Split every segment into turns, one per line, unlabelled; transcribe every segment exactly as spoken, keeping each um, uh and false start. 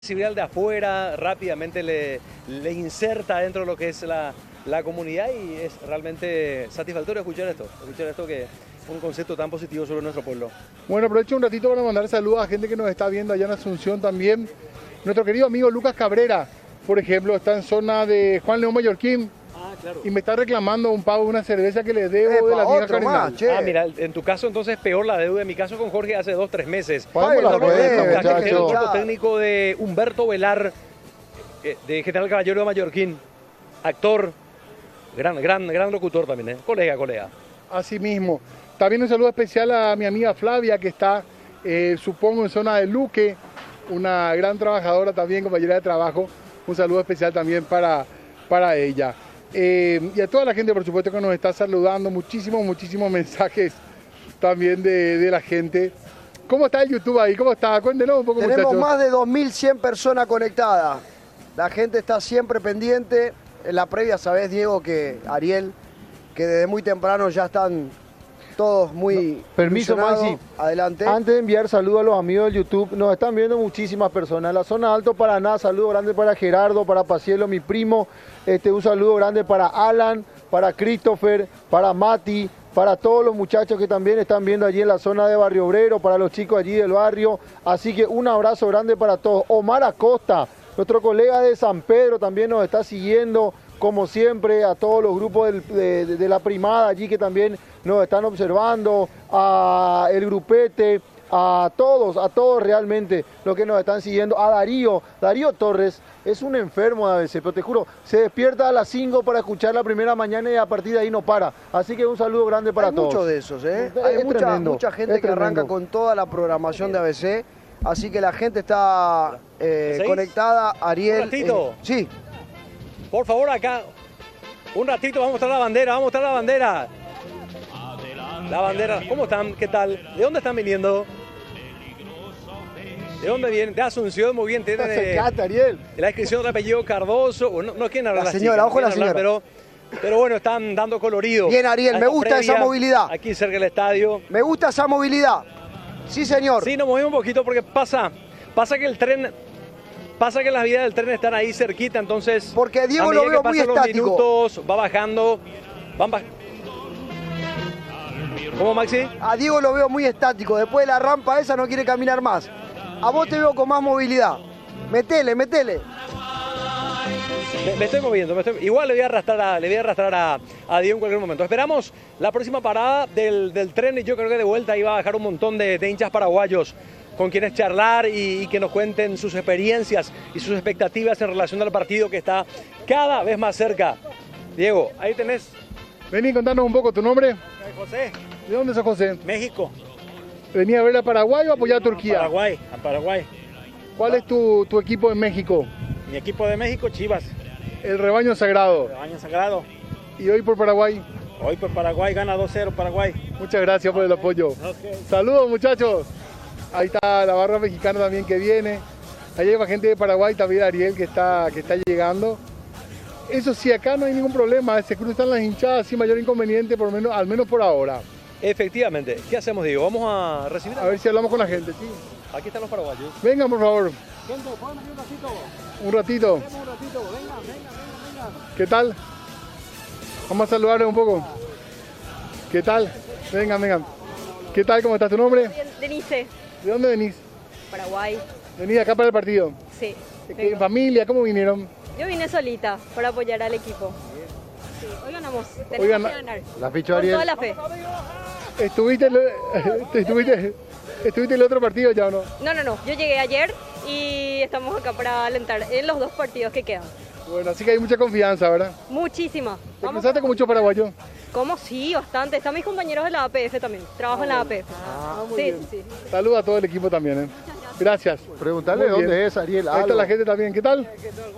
Civil de afuera rápidamente le, le inserta dentro de lo que es la, la comunidad y es realmente satisfactorio escuchar esto, escuchar esto que es un concepto tan positivo sobre nuestro pueblo.
Bueno, aprovecho un ratito para mandar saludos a gente que nos está viendo allá en Asunción también. Nuestro querido amigo Lucas Cabrera, por ejemplo, está en zona de Juan León Mallorquín.
Ah, claro.
Y me está reclamando un pago de una cerveza que le debo Epa, de la vieja Cardenal.
Ah, mira, en tu caso entonces peor la deuda. En mi caso con Jorge hace dos, tres meses.
Pague la
cuenta, el cuerpo técnico de Humberto Velar, de General Caballero de Mallorquín, actor, gran, gran, gran locutor también, ¿eh? Colega, colega.
Así mismo. También un saludo especial a mi amiga Flavia, que está, eh, supongo, en zona de Luque, una gran trabajadora también, compañera de trabajo. Un saludo especial también para, para ella. Eh, y a toda la gente, por supuesto, que nos está saludando, muchísimos, muchísimos mensajes también de, de la gente. ¿Cómo está el YouTube ahí? ¿Cómo está? Cuéntenos un poco,
Tenemos
muchachos.
más de dos mil cien personas conectadas. La gente está siempre pendiente. En la previa, sabés, Diego, que Ariel, que desde muy temprano ya están todos muy...
No, permiso, Maxi.
Adelante.
Antes de enviar saludos a los amigos del YouTube, nos están viendo muchísimas personas. En la zona Alto Paraná, saludo grande para Gerardo, para Pacielo, mi primo. Este, un saludo grande para Alan, para Christopher, para Mati, para todos los muchachos que también están viendo allí en la zona de Barrio Obrero, para los chicos allí del barrio. Así que un abrazo grande para todos. Omar Acosta, nuestro colega de San Pedro, también nos está siguiendo, como siempre, a todos los grupos del, de, de, de la primada allí que también nos están observando, a el grupete, a todos, a todos realmente los que nos están siguiendo, a Darío, Darío Torres es un enfermo de A B C, pero te juro, se despierta a las cinco para escuchar la primera mañana y a partir de ahí no para, así que un saludo grande para
Hay
todos.
Hay muchos de esos, ¿eh?
Es,
Hay
es
mucha,
tremendo,
mucha gente que
tremendo.
arranca con toda la programación de A B C, así que la gente está eh, conectada. Ariel,
Un ratito.
Eh, sí.
Por favor, acá, un ratito, vamos a mostrar la bandera, vamos a mostrar la bandera. La bandera, ¿cómo están? ¿Qué tal? ¿De dónde están viniendo? ¿De dónde vienen? De Asunción, muy bien. Tienen
Se cata, Ariel.
La inscripción del apellido Cardoso. No, no quieren hablar
La
las
señora,
chicas,
ojo
no
la
quieren hablar,
señora.
Pero, pero bueno, están dando colorido.
Bien, Ariel, me gusta
previa,
esa movilidad.
Aquí cerca del estadio.
Me gusta esa movilidad. Sí, señor.
Sí, nos movimos un poquito porque pasa, pasa que el tren, pasa que las vías del tren están ahí cerquita, entonces...
Porque Diego
a
lo
medida
veo
que
muy
pasan los
estático.
minutos, va bajando, van baj... ¿Cómo, Maxi?
A Diego lo veo muy estático. Después de la rampa esa no quiere caminar más. A vos te veo con más movilidad. Metele, metele.
Me, me estoy moviendo, me estoy... igual le voy a arrastrar a, le voy a, arrastrar a, a Diego en cualquier momento. Esperamos la próxima parada del, del tren y yo creo que de vuelta ahí va a bajar un montón de, de hinchas paraguayos con quienes charlar y, y que nos cuenten sus experiencias y sus expectativas en relación al partido que está cada vez más cerca. Diego, ahí tenés.
Vení, contanos un poco tu nombre.
José.
¿De dónde sos, José?
México.
¿Venía a ver a Paraguay o a apoyar a Turquía?
A Paraguay, a Paraguay.
¿Cuál es tu, tu equipo en México?
Mi equipo de México, Chivas.
El rebaño sagrado.
Rebaño sagrado.
¿Y hoy por Paraguay?
Hoy por Paraguay gana dos cero Paraguay.
Muchas gracias por el apoyo.
Okay.
Saludos, muchachos. Ahí está la barra mexicana también que viene. Ahí llega gente de Paraguay, también Ariel que está, que está llegando. Eso sí, acá no hay ningún problema. Se cruzan las hinchadas sin mayor inconveniente, por lo menos, al menos por ahora.
Efectivamente. ¿Qué hacemos, Diego? Vamos a recibir a...
A ver si hablamos con la gente, sí.
Aquí están los paraguayos.
Vengan, por favor.
Gente, ¿pueden venir un ratito?
Un ratito.
Un ratito. Venga, venga, venga, venga.
¿Qué tal? Vamos a saludarles un poco. ¿Qué tal? Vengan, vengan. ¿Qué tal? ¿Cómo está tu nombre?
Denise,
¿De dónde venís?
Paraguay.
¿Venís acá para el partido?
Sí.
¿En
vengo.
familia? ¿Cómo vinieron?
Yo vine solita para apoyar al equipo. Sí, hoy ganamos. Tenemos
Hoy gana-
que ganar.
La fichó
Con
Ariel.
toda la fe.
¿Estuviste el, estuviste, ¿Estuviste el otro partido ya o no?
No, no, no. Yo llegué ayer y estamos acá para alentar en los dos partidos que quedan.
Bueno, así que hay mucha confianza, ¿verdad?
Muchísima.
¿Te
Vamos.
cruzaste con muchos paraguayos?
¿Cómo? Sí, bastante. Están mis compañeros de la A P F también. Trabajo en la A P F.
Ah, muy
sí,
bien.
sí.
Saludos a todo el equipo también, ¿eh? Gracias.
Preguntarle
Muy bien.
dónde es, Ariel.
Ahí está
algo.
la gente también. ¿Qué tal?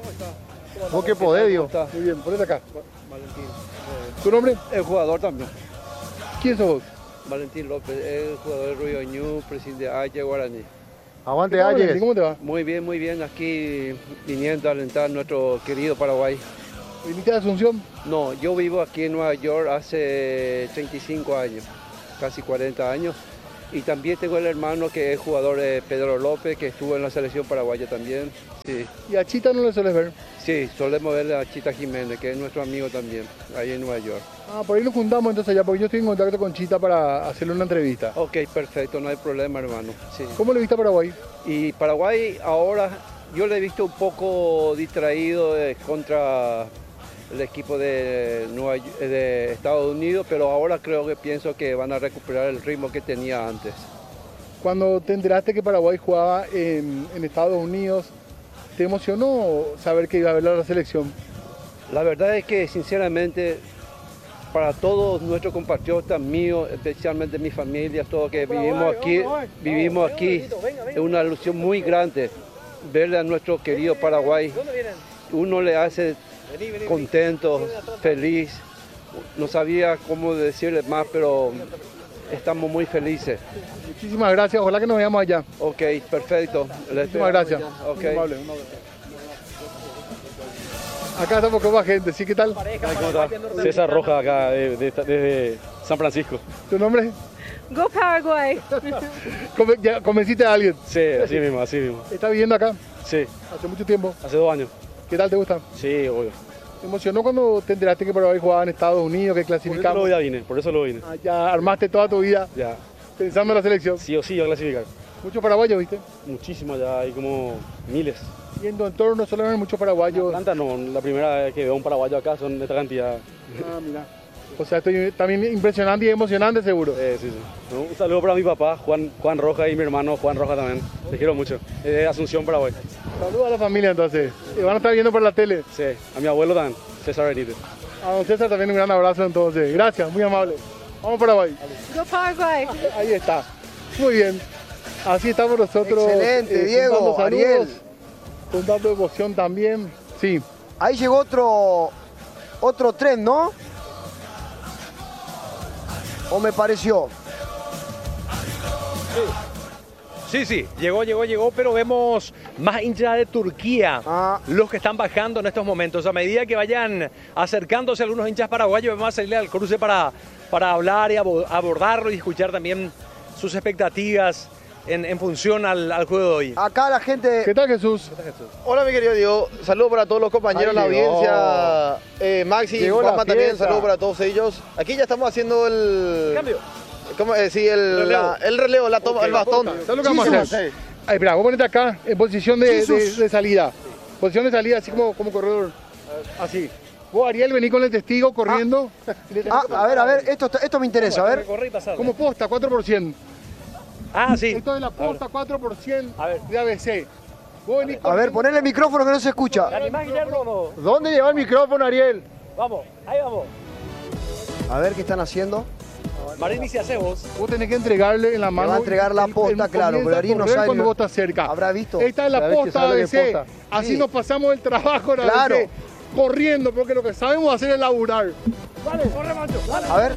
Vos qué podés, Dios.
Muy bien, ponete acá.
Valentín.
¿Tu nombre?
El jugador también.
¿Quién sos vos?
Valentín López, el jugador de Río Ñu, presidente de Haya Guaraní.
Aguante,
¿Qué tal, Valentín?
Ayes.
¿Cómo te va?
Muy bien, muy bien. Aquí viniendo a alentar a nuestro querido Paraguay.
¿Viniste de Asunción?
No, yo vivo aquí en Nueva York hace treinta y cinco años, casi cuarenta años. Y también tengo el hermano que es jugador de Pedro López, que estuvo en la selección paraguaya también. Sí,
¿Y a Chita no le sueles ver?
sí, solemos ver a Chita Jiménez, que es nuestro amigo también, ahí en Nueva York.
Ah, por ahí nos juntamos entonces ya, porque yo estoy en contacto con Chita para hacerle una entrevista.
Ok, perfecto, no hay problema, hermano. Sí.
¿Cómo le viste a Paraguay?
Y Paraguay ahora, yo le he visto un poco distraído eh, contra el equipo de, Nueva, de Estados Unidos, pero ahora creo que pienso que van a recuperar el ritmo que tenía antes.
Cuando te enteraste que Paraguay jugaba en, en Estados Unidos, ¿te emocionó saber que iba a ver la selección?
La verdad es que sinceramente para todos nuestros compatriotas míos, especialmente mi familia, todos que vivimos aquí, vivimos aquí, es una ilusión muy grande verle a nuestro querido Paraguay. Uno le hace contento, feliz. No sabía cómo decirle más, pero estamos muy felices.
Muchísimas gracias, ojalá que nos veamos allá.
Ok, perfecto.
Muchísimas gracias.
Ok.
Muy amable, un abrazo. Acá estamos con más gente, ¿sí? ¿Qué tal?
¿Cómo está? César Roja acá desde de, de, de San Francisco.
¿Tu nombre?
Go Paraguay.
Come- ¿Ya convenciste a alguien?
Sí, así mismo, así mismo.
¿Estás viviendo acá
Sí,
hace mucho tiempo?
hace dos años.
¿Qué tal te gusta?
Sí, obvio.
¿Te emocionó cuando te enteraste que Paraguay jugaba en Estados Unidos, que
Por eso
clasificamos?
lo ya vine, por eso lo vine.
Ah, ya armaste toda tu vida
Ya,
pensando en la selección.
sí o sí va a clasificar.
Muchos paraguayos, ¿viste?
Muchísimo, ya hay como miles.
Y en tu entorno solo hay muchos paraguayos.
Atlanta no, la primera vez que veo un paraguayo acá son esta cantidad.
Ah, mira. O sea, estoy también impresionante y emocionante seguro.
Eh, sí, sí. Un saludo para mi papá, Juan, Juan Roja, y mi hermano Juan Roja también. Te quiero mucho. Es de Asunción, Paraguay.
Saludos a la familia entonces. Y van a estar viendo por la tele.
Sí, a mi abuelo también, César Benítez.
A don César también un gran abrazo entonces. Gracias, muy amable. Vamos a Paraguay.
Go Paraguay.
Ahí está. Muy bien. Así estamos nosotros.
Excelente, Diego,
juntando saludos,
Ariel.
juntando emoción también. Sí.
Ahí llegó otro, otro tren, ¿no? ¿O me pareció?
Sí, sí, llegó, llegó, llegó, pero vemos más hinchas de Turquía,
Ah.
los que están bajando en estos momentos. A medida que vayan acercándose algunos hinchas paraguayos, vamos a salir al cruce para, para hablar y abo- abordarlo y escuchar también sus expectativas en, en función al, al juego de hoy.
Acá la gente...
¿Qué tal, Jesús?
Hola mi querido Diego, saludos para todos los compañeros de la
Ahí llegó.
audiencia, eh, Maxi,
Llegó la
Juanma también,
fiesta.
saludos para todos ellos. Aquí ya estamos haciendo el...
Cambio.
¿Cómo? Eh, sí, el
Relevo.
la- el relevo, la toma,
Ok,
el bastón.
¿Sabes lo que vamos a hacer? Ay, espera, vos ponete acá en posición de, de,
Jesús.
de salida. Posición de salida, así como, como corredor. Así. Vos, Ariel, vení con el testigo corriendo. Y le tenés
Ah,
que
a ver, a ver, esto, esto me interesa, a ver.
Corre y pasar.
Como posta, cuatro por ciento.
Ah, sí.
Esto es la posta cuatro por ciento
A ver.
de A B C. Vos venís
A ver,
corriendo.
ponele el micrófono que no se escucha.
¿Te animás, Guillermo, o no?
¿Dónde lleva el micrófono, Ariel?
Vamos, ahí vamos.
A ver qué están haciendo.
Marín, y si haces vos.
Vos tenés que entregarle en la mano.
va a entregar la
Él-
posta,
él
claro,
comienza
pero
a
Ariel no
correr
sabe
cuando
ni-
vos estás cerca.
¿Habrá visto?
Esta es la
¿Sabés que
posta
sabe
A
qué
B C.
posta?
Así
Sí.
nos pasamos el trabajo en A B C.
Claro.
Corriendo, porque lo que sabemos hacer es laburar.
A ver.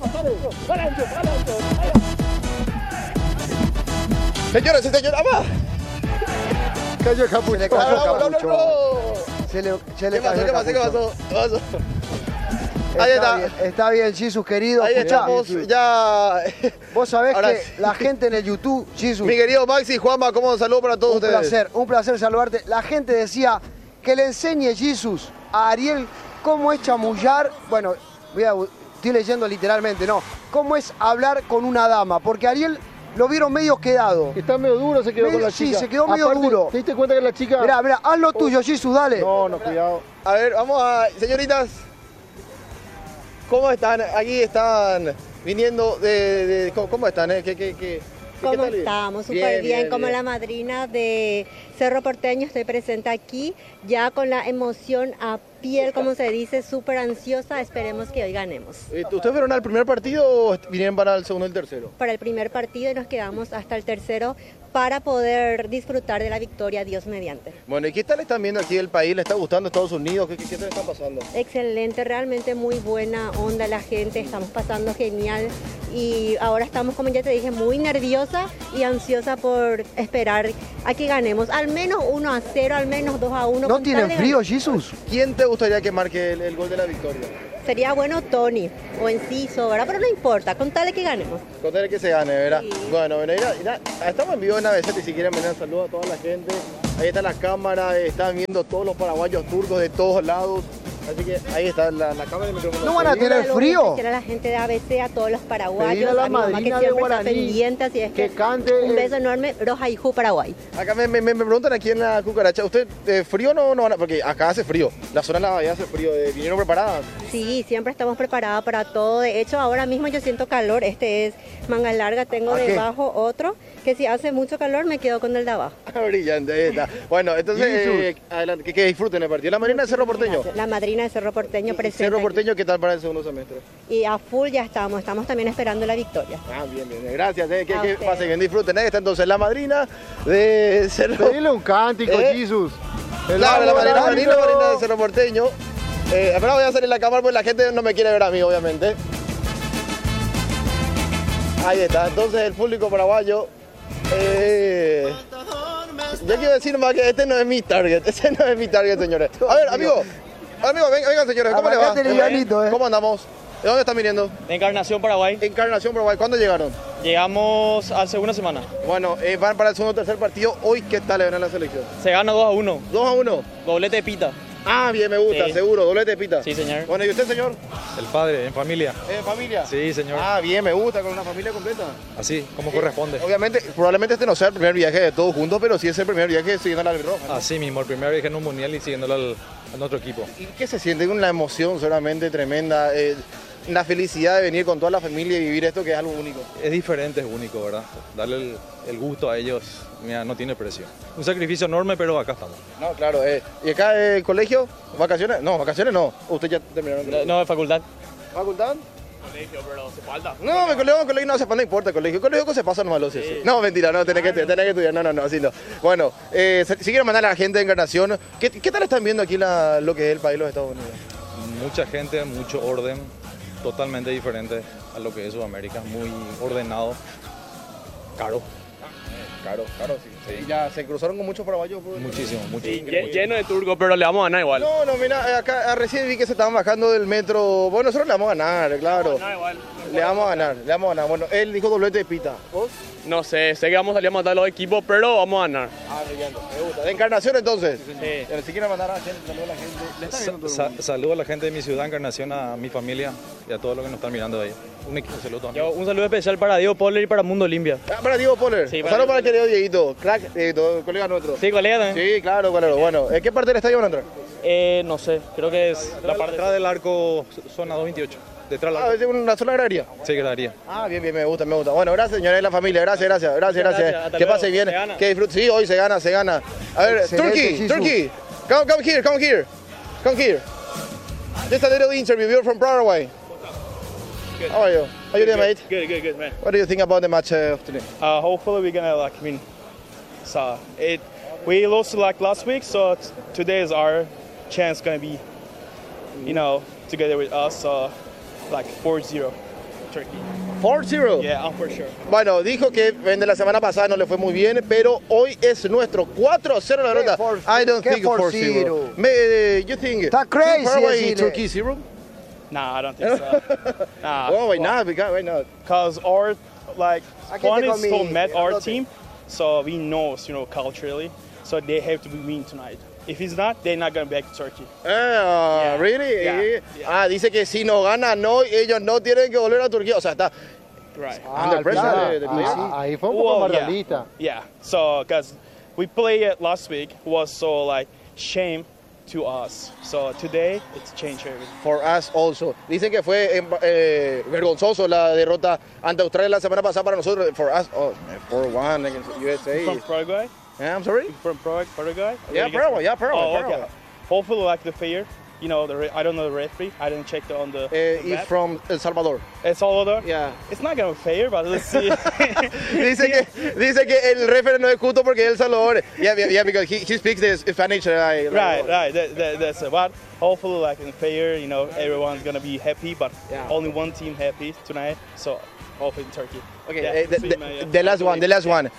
Señores y señores, ¡vamos!
Cayó el
Se le
capuchón.
cayó
¡Vamos, vamos,
capuchón.
vamos!
Se le, se le
¿Qué pasó?
cayó
¿Qué pasó? ¿Qué
capuchón.
pasó? ¿Qué pasó? Ahí
Está
está.
bien, está bien, Jesus querido.
Ahí
Escuchá,
estamos ya.
vos sabés
Ahora
que
sí.
la gente en el YouTube, Jesus,
Mi querido Maxi, Juanma, ¿cómo? Saludos para todos
un
ustedes.
placer, un placer saludarte. La gente decía que le enseñe Jesus a Ariel cómo es chamullar. Bueno, voy a- estoy leyendo literalmente, no. Cómo es hablar con una dama, porque Ariel lo vieron medio quedado.
Está medio duro, se quedó
Medio-
con la
sí,
chica.
se quedó medio
Aparte,
duro.
¿te diste cuenta que la chica...?
Mirá, mirá, haz lo tuyo, Jesus, dale.
No, no, cuidado.
A ver, vamos a. Señoritas, ¿cómo están? Aquí están viniendo de. de- ¿cómo, cómo están? eh? ¿Qué, qué, qué, qué
¿Cómo
tal?
estamos?
Bien,
Súper bien,
bien,
como
bien.
la madrina de Cerro Porteño estoy presente aquí, ya con la emoción a piel, como se dice, súper ansiosa, esperemos que hoy ganemos.
Eh, ¿Ustedes fueron al primer partido o vinieron para el segundo y el tercero?
Para el primer partido y nos quedamos hasta el tercero para poder disfrutar de la victoria, Dios mediante.
Bueno, ¿y qué tal están viendo aquí el país? ¿Le está gustando Estados Unidos? ¿Qué, qué, qué tal está pasando?
Excelente, realmente muy buena onda la gente, estamos pasando genial y ahora estamos, como ya te dije, muy nerviosa y ansiosa por esperar a que ganemos, al menos uno a cero, al menos dos a uno.
¿No
con
tienen
tal de
frío,
ganar.
Jesus?
¿Quién te gustaría que marque el, el gol de la victoria?
Sería bueno Tony o Enciso, ¿verdad? Pero no importa, con tal de que ganemos.
Con tal de que se gane, ¿verdad?
Sí.
Bueno, bueno, mira, mira, estamos en vivo en A B C, si quieren mandar un saludo a toda la gente. Ahí está la cámara, están viendo todos los paraguayos turcos de todos lados. Así que ahí está la, la cámara del micrófono.
¿No van a tener
Saludos
frío?
especial a la gente de A B C, a todos los
Pedir
paraguayos,
a la
a mi mamá que
madrina de
siempre está
Guaraní
pendiente, así es que,
que cante
un
el-
beso enorme, Roja Hijo Paraguay.
Acá me, me, me preguntan aquí en la cucaracha, ¿usted eh, frío no, no van a? Porque acá hace frío, la zona de la bahía hace frío, eh, ¿vinieron preparadas?
Sí, siempre estamos preparados para todo. De hecho, ahora mismo yo siento calor. Este es manga larga, tengo
¿A qué?
debajo otro, que si hace mucho calor me quedo con el de abajo.
Brillante, ahí está. Bueno, entonces, eh, adelante, que, que disfruten el partido. La Marina de Cerro Porteño.
La madrina de Cerro Porteño presente.
Cerro
aquí.
Porteño, ¿qué tal para el segundo semestre?
Y a full ya estamos, estamos también esperando la victoria.
Ah, bien, bien, gracias, eh, que,
A
que
ustedes.
pasen bien, disfruten. Ahí está entonces la madrina de Cerro.
Pedile un cántico,
¿Eh?
Jesus. El
Claro, la
amor
madrina,
al
madrina,
árbitro.
madrina de Cerro Porteño. Eh, espera, voy a salir en la cámara porque la gente no me quiere ver a mí, obviamente. Ahí está, entonces el público paraguayo. Eh, yo quiero decir más que este no es mi target, este no es mi target, señores. A ver, amigo, amigo, vengan, vengan, señores, ¿cómo les va?
Arrancate livianito, eh.
¿Cómo andamos? ¿De dónde están viniendo?
De Encarnación, Paraguay.
Encarnación, Paraguay. ¿Cuándo llegaron?
Llegamos hace una semana.
Bueno, eh, van para el segundo o tercer partido. Hoy, ¿qué tal le ven a la selección?
Se gana dos a uno.
dos a uno.
Doblete de Pita.
Ah, bien, me gusta,
Sí.
seguro. Doblete de pita.
Sí, señor.
Bueno, ¿y usted, señor?
El padre, en familia.
¿En familia?
Sí, señor.
Ah, bien, me gusta, con una familia completa.
Así, como corresponde.
Obviamente, probablemente este no sea el primer viaje de todos juntos, pero sí es el primer viaje siguiendo la albirroja, ¿no?
Así mismo, el primer viaje en un mundial y siguiéndolo al, a nuestro equipo.
¿Y qué se siente? Una emoción seguramente tremenda. eh, la felicidad de venir con toda la familia y vivir esto que es algo único.
Es diferente, es único, ¿verdad? Darle el, el gusto a ellos, mira, no tiene precio. Un sacrificio enorme, pero acá estamos.
No, claro. eh, ¿Y acá el colegio? ¿Vacaciones? No, vacaciones no. Usted ya terminaron.
No, no, de facultad.
¿Facultad?
Colegio, pero se falta.
No, mi colegio, mi colegio no se no importa, el colegio. El colegio se pasa nomás, sí, sí. No, mentira, no, tenés que, tenés que estudiar. No, no, no, así no. Bueno, eh, si quiero mandar a la gente de Encarnación, ¿qué, qué tal están viendo aquí la, lo que es el país de los Estados Unidos?
Mucha gente, mucho orden, totalmente diferente a lo que es Sudamérica, muy ordenado, caro.
Caro, caro, sí. sí. ¿Y ya se cruzaron con muchos paraguayos? Pues?
Muchísimo, mucho.
Sí, lle- lleno de turcos, pero le vamos a ganar igual.
No, no, mira, eh, acá ah, recién vi que se estaban bajando del metro. Bueno, nosotros le vamos a ganar, claro.
No, igual.
Le vamos a ganar, le vamos a ganar. Bueno, él dijo doblete de pita. ¿Vos?
No sé, sé que vamos a salir a matar a los equipos, pero vamos a ganar.
Ah, brillante, me gusta. ¿De Encarnación entonces?
Sí.
Bueno, si quieren mandar a la gente, saludos a la gente. ¿Le está viendo todo el
Sa-
mundo?
saludo a la gente de mi ciudad, Encarnación, a mi familia y a todos los que nos están mirando ahí. Un equipo saludo
Yo, un saludo especial para Diego Poller y para Mundo Limpia.
Ah, para Diego Poller.
Sí,
Un
para
saludo para el
Diego
querido Dieguito, crack, Dieguito, colega nuestro.
Sí, colega también.
Sí, claro, claro. Bueno, ¿en qué parte del estadio van a entrar?
Eh, no sé, creo que es la parte
Detrás del arco, zona doscientos veintiocho. Detrás del
Ah,
arco.
es una zona agraria.
Sí, quedaría.
Ah, bien, bien, me gusta, me gusta. Bueno, gracias, señores de la familia. Gracias, gracias, gracias,
Muchas
gracias.
gracias, hasta
Que
luego.
pase bien,
Se gana.
que disfruten. Sí, hoy se gana, se gana. A ver,
Excelente,
Turkey,
Jesús.
Turkey. Come, come here, come here. Come here. Just a little interview. You're from Paraguay.
Good.
How are you? How you doing, mate?
Good, good, good, man.
What do you think about the match uh, of today?
Uh, hopefully we're gonna like win. So it, we lost like last week, so t- today is our chance gonna be, you know, together with us. So like four zero, Turkey.
four zero.
Yeah, I'm for sure.
Bueno, dijo que de la semana pasada no le fue muy bien, pero hoy es nuestro cuatro cero la derrota.
four-
I don't
qué
think four zero.
four
Me, you think?
Está crazy
Paraguay,
decirle.
Turkey zero?
Nah, I don't think so. Nah.
Oh, why not? Because why not?
Because our like
I can't
one
take
is
on
so
me.
met our
Nothing.
team, so we know, you know, culturally, so they have to be win tonight. If it's not, they're not gonna back to Turkey.
Ah,
Yeah.
really?
Yeah.
Eh,
Yeah.
Ah, dice que si no gana, no, ellos no tienen que volver a Turquía. O sea, está
Right.
under pressure.
claro.
de- de
Ah,
player.
sí. Ahí fue un poco
Well,
más
yeah.
realista.
Yeah. So, because we played it last week was so like shame to us. So today it's changed everything.
For us also. Dicen que fue em, eh, vergonzoso la derrota ante Australia la semana pasada para nosotros. For us, oh, four one against U S
From
A.
Paraguay?
Yeah, I'm sorry?
From Paraguay? Paraguay?
Yeah, Paraguay, yeah, Paraguay,
Oh, okay.
Paraguay.
Hopefully, like the fair. You know, the re- I don't know the referee. I didn't check the, on the.
Uh,
the
he's
map.
from El Salvador.
El Salvador.
Yeah.
It's not gonna be fair, but let's see.
dice, que, dice que el referee no es justo porque es El Salvador. Yeah, yeah, yeah, because he, he speaks the Spanish. Right,
right, right. That, that, that's it. But hopefully, like in fair, you know, everyone's gonna be happy. But
Yeah.
only one team happy tonight. So hopefully Turkey.
Okay,
Yeah,
eh, the,
see
the-
my, uh,
the last one, the last one.
Sorry.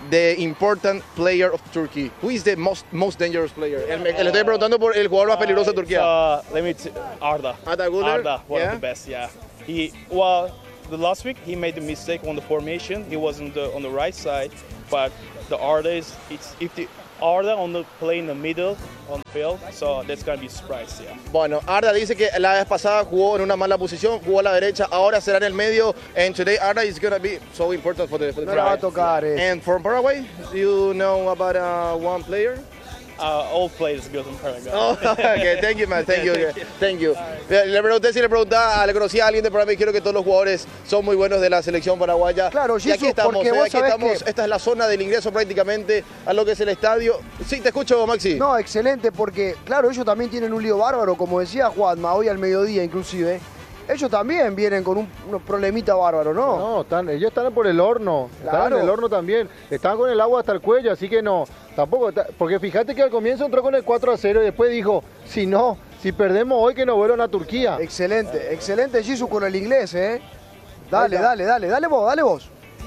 the important player of Turkey? Who is the most most dangerous player? El, el estoy preguntando por el jugador más peligroso de Turquía.
Uh, let me t- Arda.
Arda Güler?
Arda, one
Yeah?
of the best. Yeah. He well, the last week he made the mistake on the formation. He was on the on the right side, but the Arda is it's if the Arda on the play in the middle on the field, so that's gonna be a surprise. Yeah.
Bueno, Arda dice que la vez pasada jugó en una mala posición, jugó a la derecha, ahora será en el medio. And today Arda is gonna be so important for the, for the
No la va a
Paraguay.
tocar. eh.
And from Paraguay, you know about uh, one player?
Uh, all players good in Paraguay.
Oh, okay, thank you, man, thank you, thank you. Le pregunté si le preguntaba, le conocía a alguien de Paraguay, quiero que todos los jugadores son muy buenos de la selección paraguaya.
Claro,
y aquí
Jesús,
estamos,
porque
eh,
vos
aquí
sabés
estamos,
que-
esta es la zona del ingreso prácticamente a lo que es el estadio. Sí, te escucho, Maxi.
No, excelente, porque claro, ellos también tienen un lío bárbaro, como decía Juanma, hoy al mediodía inclusive. Ellos también vienen con un, unos problemitas bárbaros, ¿no?
No, están, ellos están por el horno, están
Claro.
en el horno también, están con el agua hasta el cuello, así que no, tampoco, está- porque fíjate que al comienzo entró con el cuatro a cero y después dijo, si no, si perdemos hoy que nos vuelvan a Turquía.
Excelente, excelente Jesús con el inglés, ¿eh? Dale, dale, dale, dale vos, dale vos.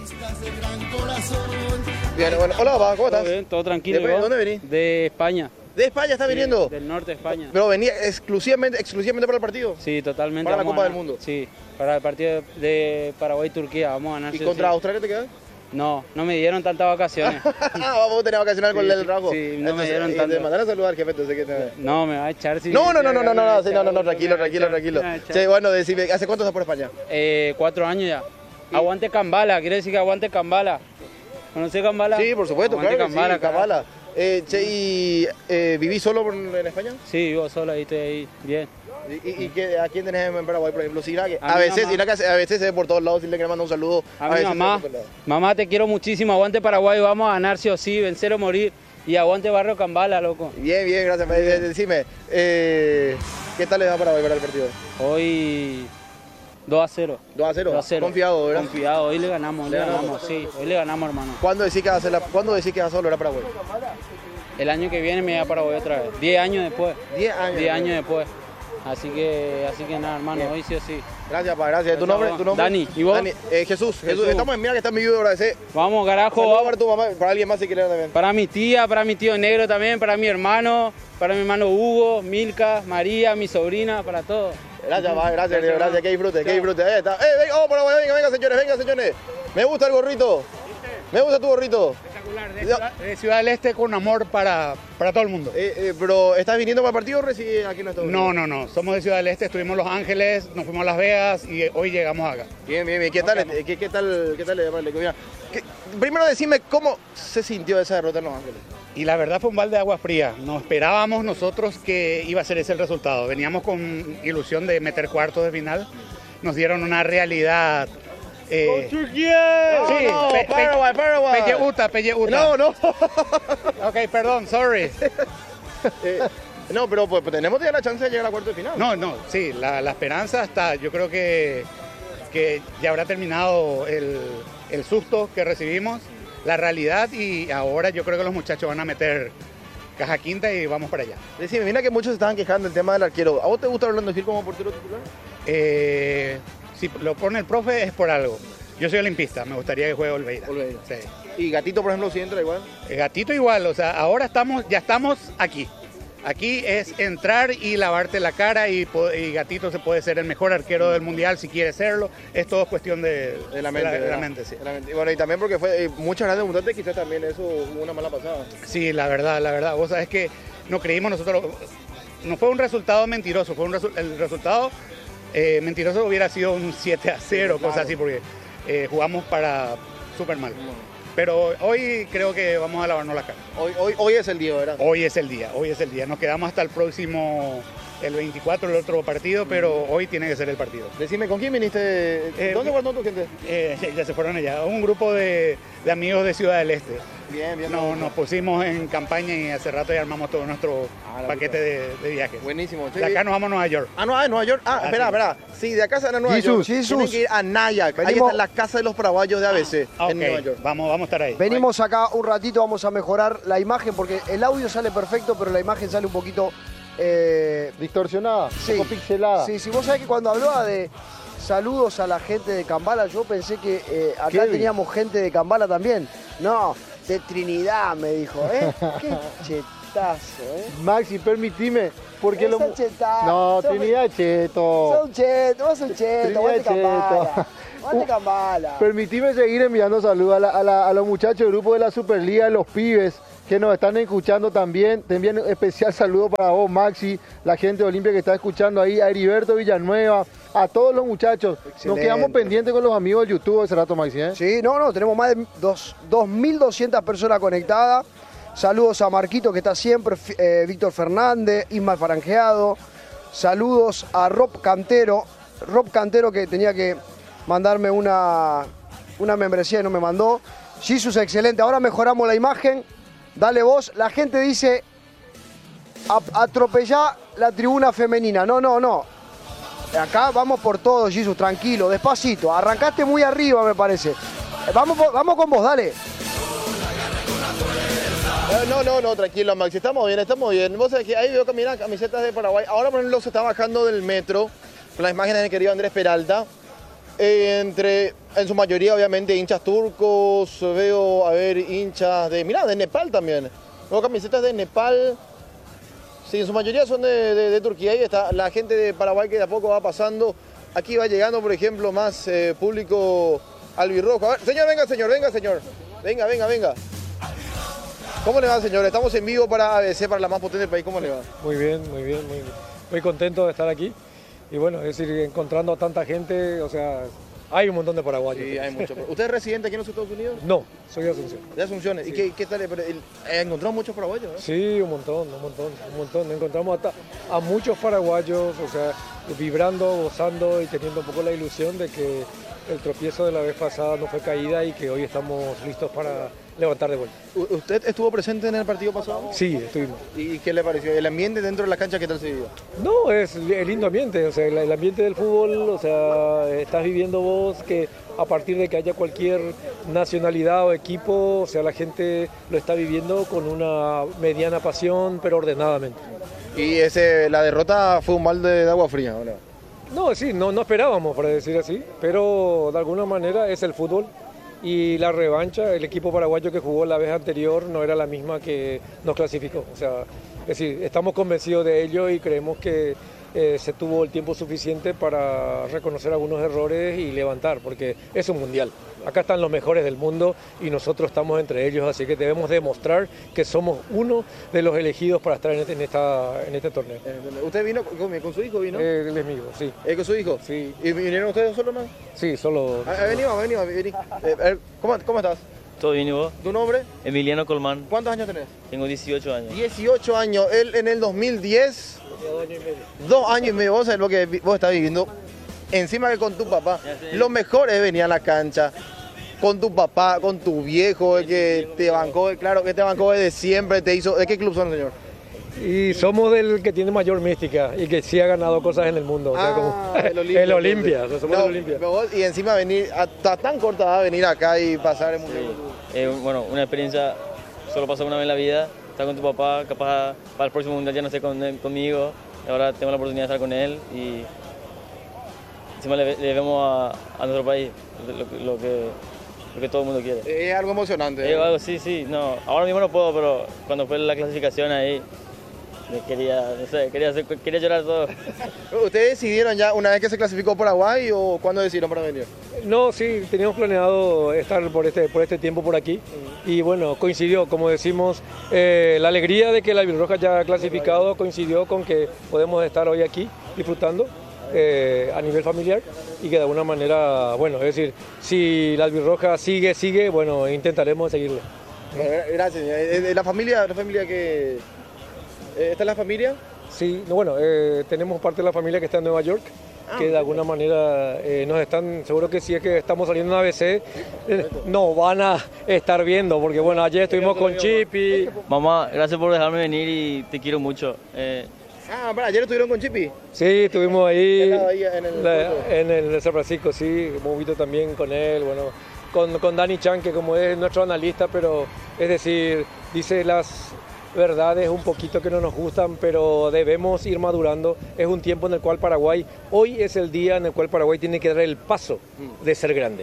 Bien, bueno, hola, papá, ¿cómo estás?
Todo bien, todo tranquilo.
¿De
¿y vos?
dónde venís?
De España.
¿De España está
Sí,
viniendo?
Del norte de España.
Pero venía exclusivamente, exclusivamente para el partido.
Sí, totalmente.
Para la
vamos
Copa
a
del
ganar.
Mundo.
Sí, para el partido de Paraguay-Turquía. Vamos a ganar.
¿Y
sí,
contra
sí.
Australia te quedas?
No, no me dieron tantas vacaciones.
Vamos a tener vacacional con
Sí,
el
sí,
trabajo.
sí, no me
Entonces,
dieron
y
tanto.
Te mandaron a saludar, jefe, entonces que te...
No, me va a echar si...
No, no, no, no, no, no, no, sí, no, no, no,
Me va a
tranquilo,
echar,
tranquilo,
me va a
tranquilo.
echar.
Sí, bueno, decime, ¿hace cuánto estás por España?
Eh, cuatro años ya. Aguante Cambala, quiere decir que aguante Cambala. ¿Conoces Cambala?
Sí, por supuesto,
Aguante
claro que
Cambala,
sí,
carajo.
Cambala. Eh, che, ¿y eh, vivís solo por- en España?
Sí, vivo solo, ahí estoy ahí, bien.
¿Y, y, y qué- a quién tenés en Paraguay, por ejemplo? Sirac,
A
a
mi
veces,
mamá.
Sirac a veces se ve por todos lados, dile que le manda un saludo.
A mi
veces se
mamá,
ve por todos lados.
mamá te quiero muchísimo, aguante Paraguay, vamos a ganar sí o sí, vencer o morir. Y aguante Barrio Cambala, loco.
Bien, bien, gracias. Eh, Decime, eh, ¿qué tal le va a Paraguay para el partido?
Hoy dos a cero.
dos a cero.
dos a cero.
Confiado, ¿verdad?
Confiado, hoy le ganamos, hoy
Le
le
ganamos.
ganamos, sí, hoy le ganamos, hermano.
¿Cuándo decís que vas a, hacer la, ¿cuándo decís que vas a volver a Paraguay?
El año que viene me voy a Paraguay otra vez, diez años después.
diez años.
diez años después. Así que, así que nada, hermano, hoy sí o sí.
Gracias, pa, gracias. ¿Tu
Gracias,
nombre?
vos.
¿Tu nombre?
Dani, ¿y vos?
Dani, eh, Jesús, Jesús,
Jesús.
estamos en Mira que está en mi video, agradecer.
Vamos, carajo,
Saludos
vamos.
para tu mamá, para alguien más si quieres también.
Para mi tía, para mi tío negro también, para mi hermano, para mi hermano Hugo, Milka, María, mi sobrina, para todos.
Gracias, pa, gracias,
Gracias,
gracias,
hermano.
que disfrute, que
Chao.
disfrute. Ahí está. Eh, venga, vamos Paraguay, venga, venga, señores, venga, señores. Me gusta el gorrito. Me gusta tu gorrito.
De Ciudad, de Ciudad del Este con amor para, para todo el mundo.
Eh, eh, pero, ¿estás viniendo para el partido o recién aquí en Estados
No,
Unidos?
no, no. Somos de Ciudad del Este, estuvimos en Los Ángeles, nos fuimos a Las Vegas y hoy llegamos acá.
Bien, bien, bien. ¿Qué tal? eh, ¿Qué, qué tal? ¿Qué tal? le llamarle? Mira, ¿qué- primero decime cómo se sintió esa derrota en Los Ángeles.
Y la verdad fue un balde de agua fría. No esperábamos nosotros que iba a ser ese el resultado. Veníamos con ilusión de meter cuartos de final. Nos dieron una realidad. Eh,
Turquía!
Sí,
No, no,
pe- pe-
Paraguay, Paraguay.
Pelleuta, Pelleuta.
No, no.
Ok, perdón, sorry.
Eh, no, pero pues, tenemos ya la chance de llegar a cuarto de final.
No, no, sí, la, la esperanza está, yo creo que, que ya habrá terminado el, el susto que recibimos, la realidad, y ahora yo creo que los muchachos van a meter caja quinta y vamos para allá.
Decime, mira que muchos estaban quejando del tema del arquero. ¿A vos te gusta Orlando Gil como portero titular?
Eh, si lo pone el profe es por algo. Yo soy olimpista, me gustaría que juegue Olveira.
Olveira.
Sí.
¿Y Gatito, por ejemplo, si entra igual?
El Gatito igual, o sea, ahora estamos, ya estamos aquí. Aquí es entrar y lavarte la cara y, po- y Gatito se puede ser el mejor arquero del mundial si quiere serlo. Es todo cuestión de,
De la mente.
de la,
¿verdad?
mente, sí.
De la mente. Y bueno, y también porque fue eh, muchas grandes debutantes, quizás también eso hubo una mala pasada.
Sí, la verdad, la verdad. Vos sabés que no creímos nosotros, no fue un resultado mentiroso, fue un resu- el resultado eh, mentiroso hubiera sido un siete a cero,
Claro.
cosas así, porque eh, jugamos para súper mal. Pero hoy creo que vamos a lavarnos la cara.
Hoy, hoy, hoy es el día, ¿verdad?
Hoy es el día, hoy es el día. Nos quedamos hasta el próximo, el veinticuatro, el otro partido, pero hoy tiene que ser el partido.
Decime, ¿con quién viniste?
Eh,
¿Dónde guardó tu gente?
Eh, ya se fueron allá, un grupo de, de amigos de Ciudad del Este.
Bien, bien.
No, nos pusimos en campaña y hace rato ya armamos todo nuestro
Ah, la
paquete de, de viajes.
Buenísimo.
De acá nos vamos a Nueva York.
Ah, no, ah, en Nueva York. Ah,
Ah,
espera,
sí.
espera. Sí, de acá se van a Nueva
Jesús,
York.
Jesús.
Tienen que ir a Nyack. Ahí
Venimos-
está la casa de los paraguayos de A B C
Ah,
en
ok,
Nueva York.
vamos, vamos a estar ahí.
Venimos acá un ratito, vamos a mejorar la imagen porque el audio sale perfecto, pero la imagen sale un poquito... eh,
Distorsionada,
sí,
un poco pixelada.
Sí, sí, vos sabés que cuando hablaba de saludos a la gente de Cambala, yo pensé que eh, acá
Kevin.
teníamos gente de Cambala también. No, de Trinidad, me dijo, ¿eh? Qué chetazo, ¿eh?
Maxi, permitime, porque
Esa
lo...
chetazo.
No,
Sos-
Trinidad Cheto.
Sos un cheto, vos sos un cheto, vos te
Trinidad
cambala.
Cheto.
Vos te cambala.
Permitime seguir enviando saludos a, la- a la- a los muchachos del grupo de la Superliga, los pibes que nos están escuchando también. Te envían un especial saludo para vos, Maxi, la gente de Olimpia que está escuchando ahí, a Heriberto Villanueva, a todos los muchachos.
Excelente.
Nos quedamos pendientes con los amigos de YouTube ese rato, Maxi, ¿eh?
Sí, no, no, tenemos más de dos- dos mil doscientas personas conectadas. Saludos a Marquito que está siempre, F- eh, Víctor Fernández, Ismael Faranjeado. Saludos a Rob Cantero, Rob Cantero que tenía que mandarme una, una membresía y no me mandó. Jesus, excelente, ahora mejoramos la imagen. Dale vos, la gente dice "A- atropellá la tribuna femenina". No, no, no. Acá vamos por todo, Jesus, tranquilo, despacito. Arrancaste muy arriba, me parece. Eh, Vamos, po- vamos con vos, dale.
Eh, No, no, no, tranquilo, Maxi, estamos bien, estamos bien. Vos sabés que ahí veo caminar camisetas de Paraguay. Ahora, por ejemplo, se está bajando del metro con las imágenes del querido Andrés Peralta. Eh, entre, en su mayoría, obviamente, hinchas turcos. Veo, a ver, hinchas de, mirá, de Nepal también. Veo camisetas de Nepal. Sí, en su mayoría son de, de- de Turquía. Ahí está la gente de Paraguay que de a poco va pasando. Aquí va llegando, por ejemplo, más eh, público albirrojo. A ver, señor, venga, señor, venga, señor. Venga, venga, venga. ¿Cómo le va, señor? Estamos en vivo para A B C, para la más potente del país. ¿Cómo le va?
Muy bien, muy bien, muy bien. Muy contento de estar aquí. Y bueno, es decir, encontrando a tanta gente, o sea, hay un montón de paraguayos.
Sí, hay mucho. ¿Usted es residente aquí en los Estados Unidos?
No, soy de Asunción.
De Asunción. ¿Y qué, qué tal? Pero, el- eh, ¿Encontró muchos paraguayos? ¿no?
Sí, un montón, un montón, un montón. Encontramos hasta a muchos paraguayos, o sea, vibrando, gozando y teniendo un poco la ilusión de que el tropiezo de la vez pasada no fue caída y que hoy estamos listos para levantar de vuelta.
U- ¿Usted estuvo presente en el partido pasado?
Sí, estuvimos.
¿Y qué le pareció? ¿El ambiente dentro de la cancha qué tal se vivió?
No, es el lindo ambiente, o sea, el, el ambiente del fútbol, o sea, estás viviendo vos que a partir de que haya cualquier nacionalidad o equipo, o sea, la gente lo está viviendo con una mediana pasión, pero ordenadamente.
Y ese, la derrota fue un mal de, de agua fría, ¿o no?
No, sí, no, no esperábamos, para decir así, pero de alguna manera es el fútbol y la revancha, el equipo paraguayo que jugó la vez anterior no era la misma que nos clasificó. O sea, es decir, estamos convencidos de ello y creemos que eh, se tuvo el tiempo suficiente para reconocer algunos errores y levantar, porque es un mundial. Acá están los mejores del mundo y nosotros estamos entre ellos, así que debemos demostrar que somos uno de los elegidos para estar en este, en esta, en este torneo.
¿Usted vino con, con su hijo? vino?
Eh, él es mío, sí.
¿Eh, ¿Con su hijo?
Sí.
¿Y vinieron ustedes solo más?
Sí, solo...
Ah, ah, venimos, venimos, vení. Eh, a ver, ¿cómo, ¿Cómo estás?
¿Todo bien y vos?
¿Tu nombre?
Emiliano Colmán.
¿Cuántos años tenés?
Tengo dieciocho años.
dieciocho años. Él en el dos mil diez... Dos años y medio. Vos sabés lo que vi- vos estás viviendo. Encima que con tu papá. Lo mejor es venir a la cancha. Con tu papá, con tu viejo, el que te bancó, claro, que te bancó desde siempre, te hizo... ¿De qué club son, señor?
Y somos del que tiene mayor mística y que sí ha ganado cosas en el mundo. O sea, como
el Olimpia.
el Olimpia, o sea, somos
No,
del Olimpia.
pero vos- y encima venir, hasta tan corta edad, venir acá y pasar el mundial.
Eh, bueno, una experiencia, solo pasa una vez en la vida. Estar con tu papá, capaz para el próximo mundial ya no esté con él- conmigo. Ahora tengo la oportunidad de estar con él y encima le, le debemos a, a nuestro país lo, que- lo que, lo que todo el mundo quiere.
Es algo emocionante.
Eh, algo, sí, sí, no, ahora mismo no puedo, pero cuando fue la clasificación ahí, me quería, no sé, quería, hacer- quería llorar todo.
¿Ustedes decidieron ya una vez que se clasificó Paraguay o cuándo decidieron para venir?
No, sí, teníamos planeado estar por este, por este tiempo por aquí y bueno, coincidió, como decimos, eh, la alegría de que la Albirroja ya ha clasificado coincidió con que podemos estar hoy aquí disfrutando eh, a nivel familiar y que de alguna manera, bueno, es decir, si la Albirroja sigue, sigue, bueno, intentaremos seguirlo.
Bueno, gracias. Eh, eh, ¿La familia, la familia que... eh, ¿Está la familia?
Sí, no, bueno, eh, tenemos parte de la familia que está en Nueva York, que de alguna manera eh, nos están, seguro que si es que estamos saliendo en A B C, eh, nos van a estar viendo, porque bueno, ayer estuvimos con Chipi.
Mamá, gracias por dejarme venir y te quiero mucho. Eh,
Ah, bueno, ayer estuvieron con Chipi.
Sí, estuvimos ahí
Estaba ahí en el
la-
fútbol.
en el San Francisco, sí, hemos visto también con él, bueno, con, con Dani Chan, que como es nuestro analista, pero es decir, dice las verdades un poquito que no nos gustan, pero debemos ir madurando. Es un tiempo en el cual Paraguay, hoy es el día en el cual Paraguay tiene que dar el paso de ser grande.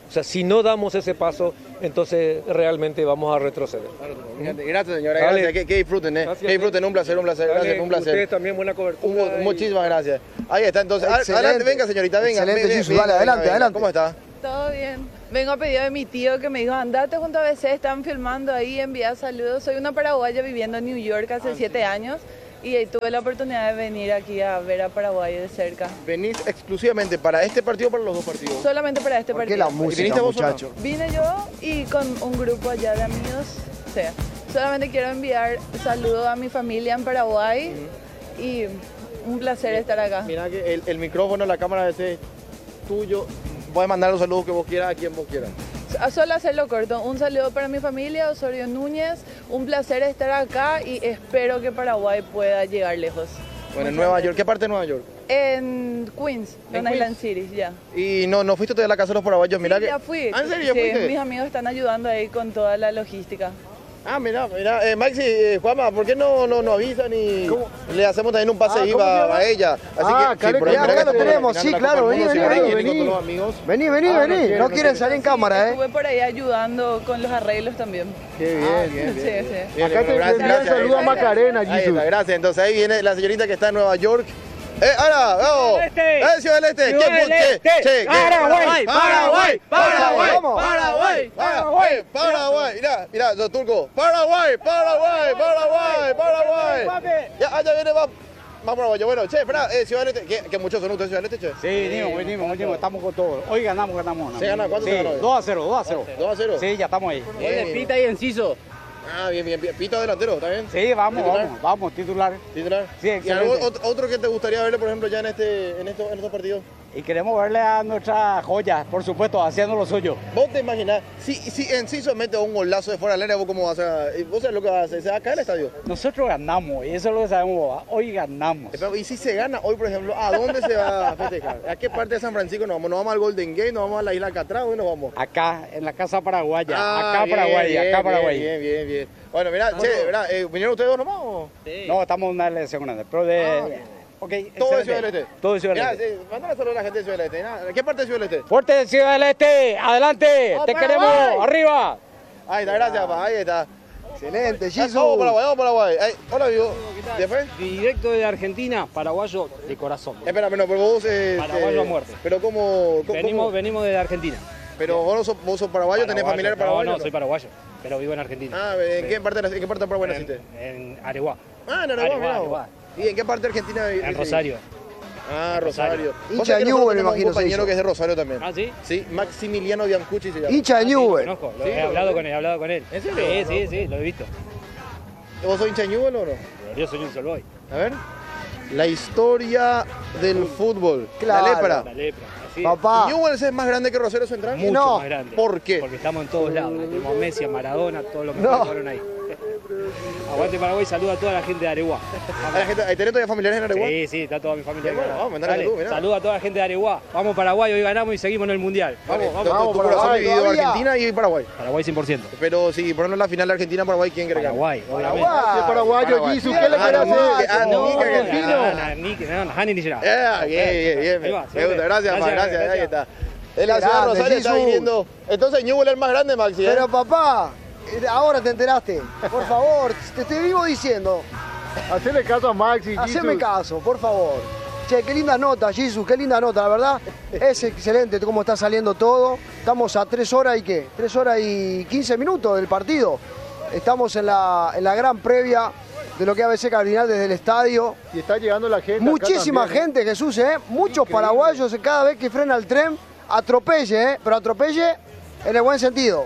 O sea, si no damos ese paso, entonces realmente vamos a retroceder.
Gracias, señora,
Dale.
gracias. Que, que disfruten, ¿eh?
Gracias.
Que disfruten, un placer, un placer,
Dale,
gracias, un placer.
ustedes también buena cobertura.
Un- muchísimas gracias. Ahí está, entonces.
Excelente.
Adelante, venga, señorita, venga.
Excelente,
Ven, ven,
Jesús,
venga,
dale,
venga,
adelante,
venga.
adelante.
¿Cómo está?
Todo bien. Vengo a pedido de mi tío que me dijo, andate junto a B C, están filmando ahí, envía saludos. Soy una paraguaya viviendo en New York hace siete años y ahí tuve la oportunidad de venir aquí a ver a Paraguay de cerca.
¿Venís exclusivamente para este partido o para los dos partidos?
Solamente para este
¿Por
partido.
qué la música,
viniste vos sola?
muchacho?
Vine yo y con un grupo allá de amigos. O sea, solamente quiero enviar saludos a mi familia en Paraguay y un placer estar acá.
Mira que el, el micrófono, la cámara ese es tuyo. Puedes mandar los saludos que vos quieras a quien vos quieras.
A solo hacerlo corto, un saludo para mi familia, Osorio Núñez, un placer estar acá y espero que Paraguay pueda llegar lejos.
Bueno, en Nueva York, ¿qué parte de Nueva York?
En Queens,
¿En
Long Island
Queens?
City, ya.
Y no, no fuiste todavía a la casa de los paraguayos, mira
Sí,
que...
ya fui.
¿Ah, en serio? ¿Ya
Sí,
fuiste?
mis amigos están ayudando ahí con toda la logística.
Ah, mira, mira, eh, Maxi, eh, Juanma, ¿por qué no, no, no avisan y le hacemos también un pase
Ah,
ahí
¿cómo se
a,
llama?
a ella? Así
Ah,
que,
Karen,
por
ya,
ejemplo,
acá lo
que
tenemos,
al
sí,
final la
claro,
Copa
vení,
Mundo se
vení,
gana,
vení,
viene con
vení.
todos los amigos.
Vení, vení,
Ah, no
vení.
quiere,
No
no
quieren
quiere.
salir en cámara, ¿eh?
Estuve por ahí ayudando con los arreglos también.
Qué bien,
Ah,
bien, bien.
sí,
bien.
sí.
Bien,
Acá te
bueno,
envían un saludo a
ahí está.
Macarena,
Ahí
Jesús.
está, gracias. Entonces ahí viene la señorita que está en Nueva York. Eh, ahora, vamos. Eh, Ciudad del Este.
Ciudad
¿Qué,
del
che,
Este.
che, qué?
Paraguay, Paraguay, Paraguay,
Vamos.
Paraguay,
Paraguay, Paraguay. Mirá, mirá, los turcos. Paraguay, Paraguay, Paraguay, Paraguay. Ya, allá viene más, más paraguayo. Bueno, che, espera, eh, Ciudad del Este. ¿Qué, qué muchos son ustedes, Ciudad del Este, che?
Sí, venimos, venimos, venimos, estamos con todo. Hoy ganamos, ganamos.
¿Se gana? ¿Cuánto
sí,
se ganó hoy?
dos a cero, dos a cero.
¿dos a cero?
Sí, ya estamos ahí.
Bien, bien.
Pita y Enciso.
Ah, bien, bien, bien. Pito delantero, ¿está bien?
Sí, vamos,
¿Titular?
vamos, vamos, titular.
¿Titular?
Sí,
¿Y
excelente.
algún otro, otro que te gustaría verle, por ejemplo, ya en, este, en, estos, en estos partidos?
Y queremos verle a nuestra joya, por supuesto, haciendo lo suyo.
¿Vos te imaginás? Si, si Enciso mete un golazo de fuera del área, ¿vos cómo vas a...? ¿Vos sabés lo que vas a hacer? ¿Se va a caer el estadio?
Nosotros ganamos, y eso es lo que sabemos. Hoy ganamos.
Pero, y si se gana hoy, por ejemplo, ¿a dónde se va a festejar? ¿A qué parte de San Francisco nos vamos? ¿Nos vamos al Golden Gate? ¿Nos vamos a la isla Catrá? ¿Dónde nos vamos?
Acá, en la casa paraguaya.
Ah,
acá
bien,
Paraguay,
bien,
acá
bien,
Paraguay.
Bien, bien, bien. Bueno, mirá, che, mirá, eh, ¿vinieron ustedes dos nomás o...?
No, estamos en una elección grande, pero de...
Ah,
ok,
Todo de
excelente.
Ciudad del Este.
Todo de Ciudad del
Mirá,
Este.
sí, mándale saludos a la gente de Ciudad del Este. Nada, ¿qué parte de Ciudad del Este?
Fuerte de Ciudad del Este, adelante,
¡Ah,
te
Paraguay!
queremos, arriba.
Ahí está, gracias, papá, ahí está.
Excelente,
Ah,
Jesús.
Vamos Paraguay, vamos Paraguay. Ay, hola, amigo. ¿De fue?
Directo de Argentina, paraguayo de corazón.
Espera, pero vos... Eh,
Paraguayo
eh,
a muerte.
Pero ¿cómo...? cómo
Venimos,
cómo?
venimos de Argentina.
Pero vos, no sos, vos sos paraguayo, tenés familiares
No,
paraguayos.
no, soy paraguayo, pero vivo en Argentina.
Ah, ¿en qué parte, de- en qué parte de Paraguay naciste?
En Areguá.
Ah, en Areguá,
Areguá,
mirá vos.
Areguá.
¿Y en qué parte de Argentina vivís?
En Rosario.
Ah, Rosario.
Hincha
Vos sabés
de
que nosotros
Newell, me
tenemos
imagino,
un compañero
se hizo.
que es de Rosario también.
¿Ah, sí?
Sí, Maximiliano Biancucci se llama.
Hincha de Newell.
Conozco, lo
Sí,
he
lo-
hablado con él, he hablado con él.
¿En serio?
Sí, sí, sí, lo he visto.
¿Vos sos hincha de Newell o no?
Yo soy un solo hoy.
A ver. La historia del fútbol.
Claro.
La lepra.
La lepra, así es.
Papá.
¿Newell es más grande que Rosario Central?
Mucho
no.
más grande.
¿Por qué?
Porque estamos en todos lados. Tenemos a Messi, a Maradona, todos los que
No.
fueron ahí. Aguante Paraguay, saluda a toda la gente de Areguá.
¿A la gente, ¿Hay tenés todavía familiares en Areguá?
Sí, sí, está toda mi familia.
Bueno,
acá.
vamos, mandale
Dale,
tú, mirá.
saluda a toda la gente de Areguá. Vamos Paraguay, hoy ganamos y seguimos en el Mundial. Vamos,
Vale,
vamos.
tu-
vamos,
tu corazón
Paraguay,
dividido
todavía.
Argentina y Paraguay.
Paraguay cien por ciento.
Pero si por ejemplo en la final de Argentina-Paraguay, ¿quién cree que gana?
Paraguay, obviamente.
Paraguay.
Paraguayo,
Paraguay.
Jesús, ¿qué le
Ah,
querés
no,
hacer?
ah,
No,
ni que
no,
argentino.
no, no, ni que- no, no, Hani ni será.
Ah, bien, bien, bien.
Ahí va,
Me
siempre.
gusta, gracias, ma,
Gracias,
gracias, ahí
gracias.
está. Es la ciudad de
Grande,
Rosario, está
Jesús.
viniendo. Entonces Newell es el más grande, Maxi, ¿eh?
Pero papá, eh, ahora te enteraste. Por favor, te estoy vivo diciendo.
Hacele caso a Maxi,
Haceme
Jesús.
caso, por favor. Che, qué linda nota, Jesús, qué linda nota, la verdad. Es excelente cómo está saliendo todo. Estamos a tres horas y qué, tres horas y quince minutos del partido. Estamos en la, en la gran previa de lo que es A B C Cardinal desde el estadio.
Y está llegando la gente. acá
Muchísima
también, ¿eh?
gente, Jesús, ¿eh? Muchos
Increíble.
paraguayos cada vez que frena el tren, atropelle, ¿eh? Pero atropelle en el buen sentido.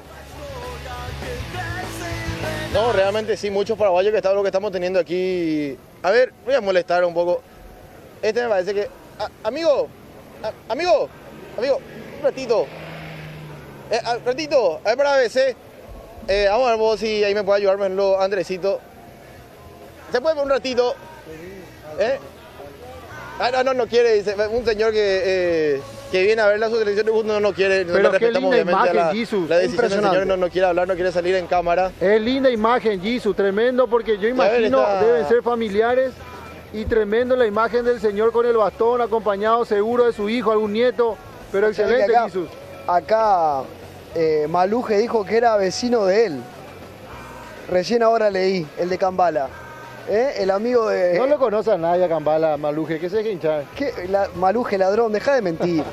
No, realmente sí, muchos paraguayos que está lo que estamos teniendo aquí. A ver, voy a molestar un poco. Este me parece que. a- amigo, a- amigo, amigo, un ratito. Eh, a- ratito, a ver para A B C. Eh, vamos a ver vos si ahí me puede ayudar, por ejemplo, Andresito. ¿Se puede un ratito? ¿Eh? Ah, no, no, no quiere, dice. Un señor que, eh, que viene a ver la selección no, no quiere.
Pero
no
qué
respetamos
linda
obviamente
imagen,
la,
Jesús.
la decisión del
Impresionante.
señor, no, no quiere hablar, no quiere salir en cámara.
Es linda imagen, Jesús, tremendo, porque yo
ver,
imagino
está-
deben ser familiares y tremendo la imagen del señor con el bastón, acompañado seguro de su hijo, algún nieto, pero excelente,
acá-
Jesús.
acá eh, Maluje dijo que era vecino de él. Recién ahora leí, el de Cambala. ¿Eh? El amigo de...
No lo conoce a nadie a Cambala, Maluje, que se deje hinchar.
¿Qué? La, Maluje, ladrón, deja de mentir.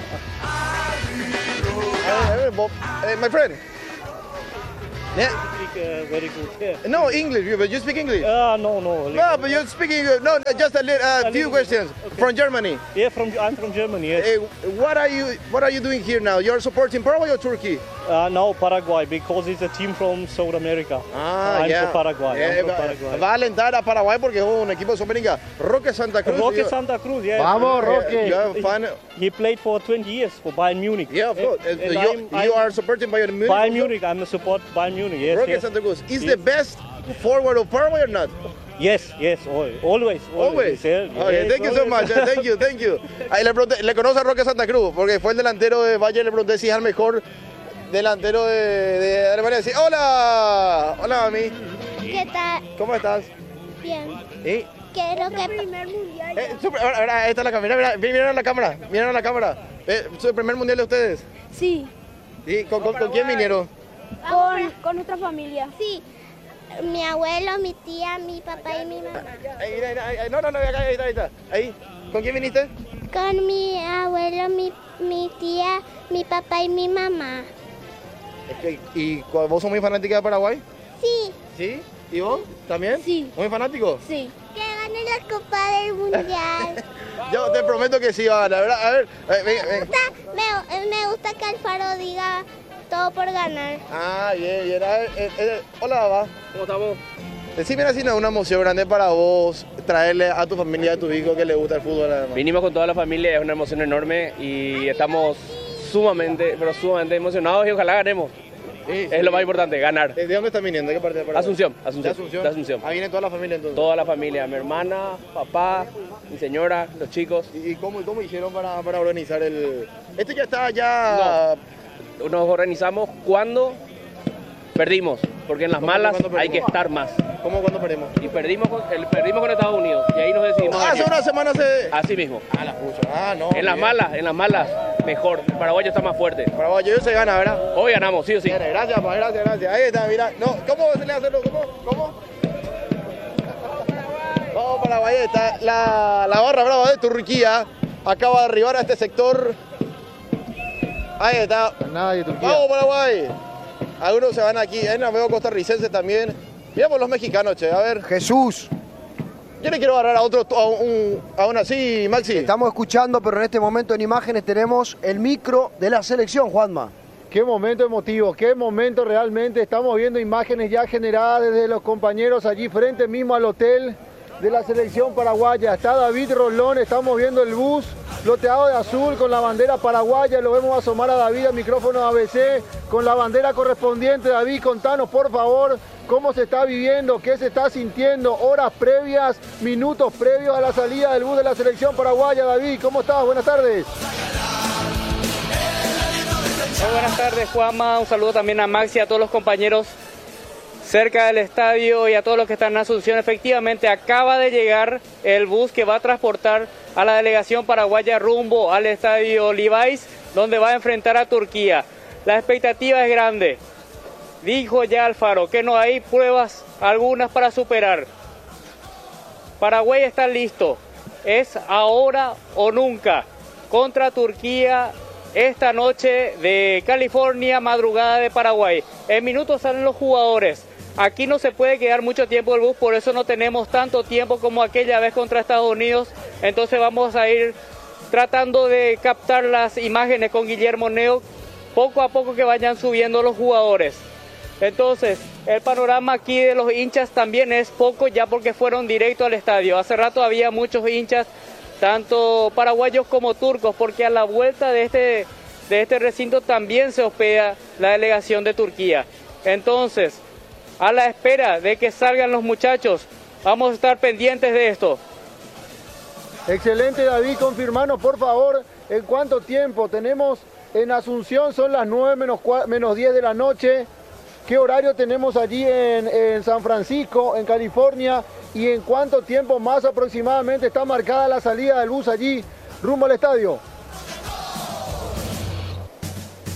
Uh, my friend. Yeah.
Speak uh, very good. Yeah.
No, English. You, but you speak English?
Uh, no, no.
No, but you're speaking. No, just a, li- uh,
A
few
little
questions
bit. Okay.
from Germany.
Yeah, from I'm from Germany. Yes.
Uh, what are you What are you doing here now? You're supporting Paraguay or Turkey?
Uh, no, Paraguay, because it's a team from South America.
Ah,
I'm
yeah.
from Paraguay.
Yeah,
I'm from
va,
Paraguay.
va a alentar a Paraguay porque es un equipo de Sudamérica. Roque Santa Cruz.
Roque
you-
Santa Cruz, yeah.
Vamos, Roque.
He-
You have fun.
He, he played for twenty years for Bayern Munich.
Yeah, of course.
And-
Uh,
and
you
I'm-
you
I'm-
are supporting Bayern Munich.
Bayern
also?
Munich. I'm a support Bayern Munich. Yes.
Roque
yes.
Santa Cruz is
Yes.
the best forward of Paraguay or not?
Yes, yes, always. Always.
Always.
Yes,
Okay, thank you so
always.
much. uh, Thank you, thank you. Ahí le pregunté, le conoce a Roque Santa Cruz porque fue el delantero de Valle. Le pregunté si es el mejor delantero de, de Alemania. Sí, hola, hola mami.
¿Qué tal?
¿Cómo estás?
Bien.
¿Y?
Quiero que... primer mundial.
Eh, su- ahora, ahora, ahí está la cámara. Mira, mira, mira a la cámara. Mira a la cámara. Eh, ¿Su primer mundial de ustedes?
Sí.
¿Y con, con- con quién vinieron?
Con, con nuestra familia. Sí. Mi abuelo, mi tía, mi papá y mi mamá.
Ahí, ahí, ahí, ahí, no, no, no, acá, ahí está, ahí está. Ahí. ¿Con quién viniste?
Con mi abuelo, mi, mi tía, mi papá y mi mamá.
Es que- ¿Y cu- vos sos muy fanática de Paraguay?
Sí.
¿Sí? ¿Y vos? ¿También?
Sí.
¿Muy fanático?
Sí. Que gane la Copa del Mundial.
Yo te prometo que sí, va a ganar, ¿verdad? A ver, eh, venga,
Me
venga.
gusta, me, me gusta que Alfaro diga todo por ganar.
Ah, bien, bien. A ver, eh, eh, hola, va. ¿Cómo estamos? Decime así, ¿no? Una emoción grande para vos traerle a tu familia, a tu hijo que le gusta el fútbol además.
Vinimos con toda la familia, es una emoción enorme y estamos sumamente, pero sumamente emocionados y ojalá ganemos.
Sí,
es
sí.
lo más importante, ganar.
¿De dónde están viniendo? ¿De qué parte de Paraguay?
Asunción, Asunción.
¿De Asunción?
de Asunción.
Ahí viene toda la familia entonces.
Toda la familia, mi hermana, papá, mi señora, los chicos.
¿Y y cómo, cómo hicieron para, para organizar el...? Este ya está, ya...
No, nos organizamos cuando perdimos, porque en las
¿Cómo que
malas
cuando
hay que
perdimos?
estar más.
¿Cómo cuando perdimos?
Y perdimos con, el, perdimos con Estados Unidos y ahí nos decidimos.
Ah, hace
ayer.
una semana se...
Así mismo.
Ah, la pucha. Ah, no.
En las
bien.
malas, en las malas, mejor. El paraguayo está más fuerte.
Paraguay se gana, ¿verdad?
Hoy ganamos, sí o sí.
Bien, gracias, pa, gracias, gracias. Ahí está, mira. No, ¿cómo se le hace? ¿Cómo? ¿Cómo? Vamos, Paraguay. Ahí está la, la barra brava de Turquía. Acaba de arribar a este sector. Ahí está.
Nadie, Turquía.
Vamos, Paraguay. Algunos se van aquí. Hay un amigo costarricense también. Miramos los mexicanos, che. A ver.
Jesús.
Yo le quiero agarrar a otro, a un, aún así, Maxi.
Estamos escuchando, pero en este momento en imágenes tenemos el micro de la selección, Juanma.
Qué momento emotivo, qué momento realmente. Estamos viendo imágenes ya generadas desde los compañeros allí frente mismo al hotel de la selección paraguaya. Está David Rolón, estamos viendo el bus loteado de azul con la bandera paraguaya. Lo vemos asomar a David al micrófono de A B C con la bandera correspondiente. David, contanos por favor cómo se está viviendo, qué se está sintiendo, horas previas, minutos previos a la salida del bus de la selección paraguaya. David, ¿cómo estás? Buenas tardes.
Muy buenas tardes, Juanma. Un saludo también a Maxi y a todos los compañeros cerca del estadio y a todos los que están en Asunción. Efectivamente, acaba de llegar el bus que va a transportar a la delegación paraguaya rumbo al estadio Levi's, donde va a enfrentar a Turquía. La expectativa es grande. Dijo ya Alfaro que no hay pruebas algunas para superar. Paraguay está listo. Es ahora o nunca contra Turquía. Esta noche de California, madrugada de Paraguay. En minutos salen los jugadores. Aquí no se puede quedar mucho tiempo el bus, por eso no tenemos tanto tiempo como aquella vez contra Estados Unidos. Entonces vamos a ir tratando de captar las imágenes con Guillermo Neo, poco a poco que vayan subiendo los jugadores. Entonces, el panorama aquí de los hinchas también es poco, ya porque fueron directo al estadio. Hace rato había muchos hinchas, tanto paraguayos como turcos, porque a la vuelta de este, de este recinto también se hospeda la delegación de Turquía. Entonces, a la espera de que salgan los muchachos, vamos a estar pendientes de esto.
Excelente, David, confirmanos por favor en cuánto tiempo tenemos en Asunción. Son las nueve menos diez de la noche. ¿Qué horario tenemos allí en, en San Francisco, en California? ¿Y en cuánto tiempo más aproximadamente está marcada la salida del bus allí rumbo al estadio?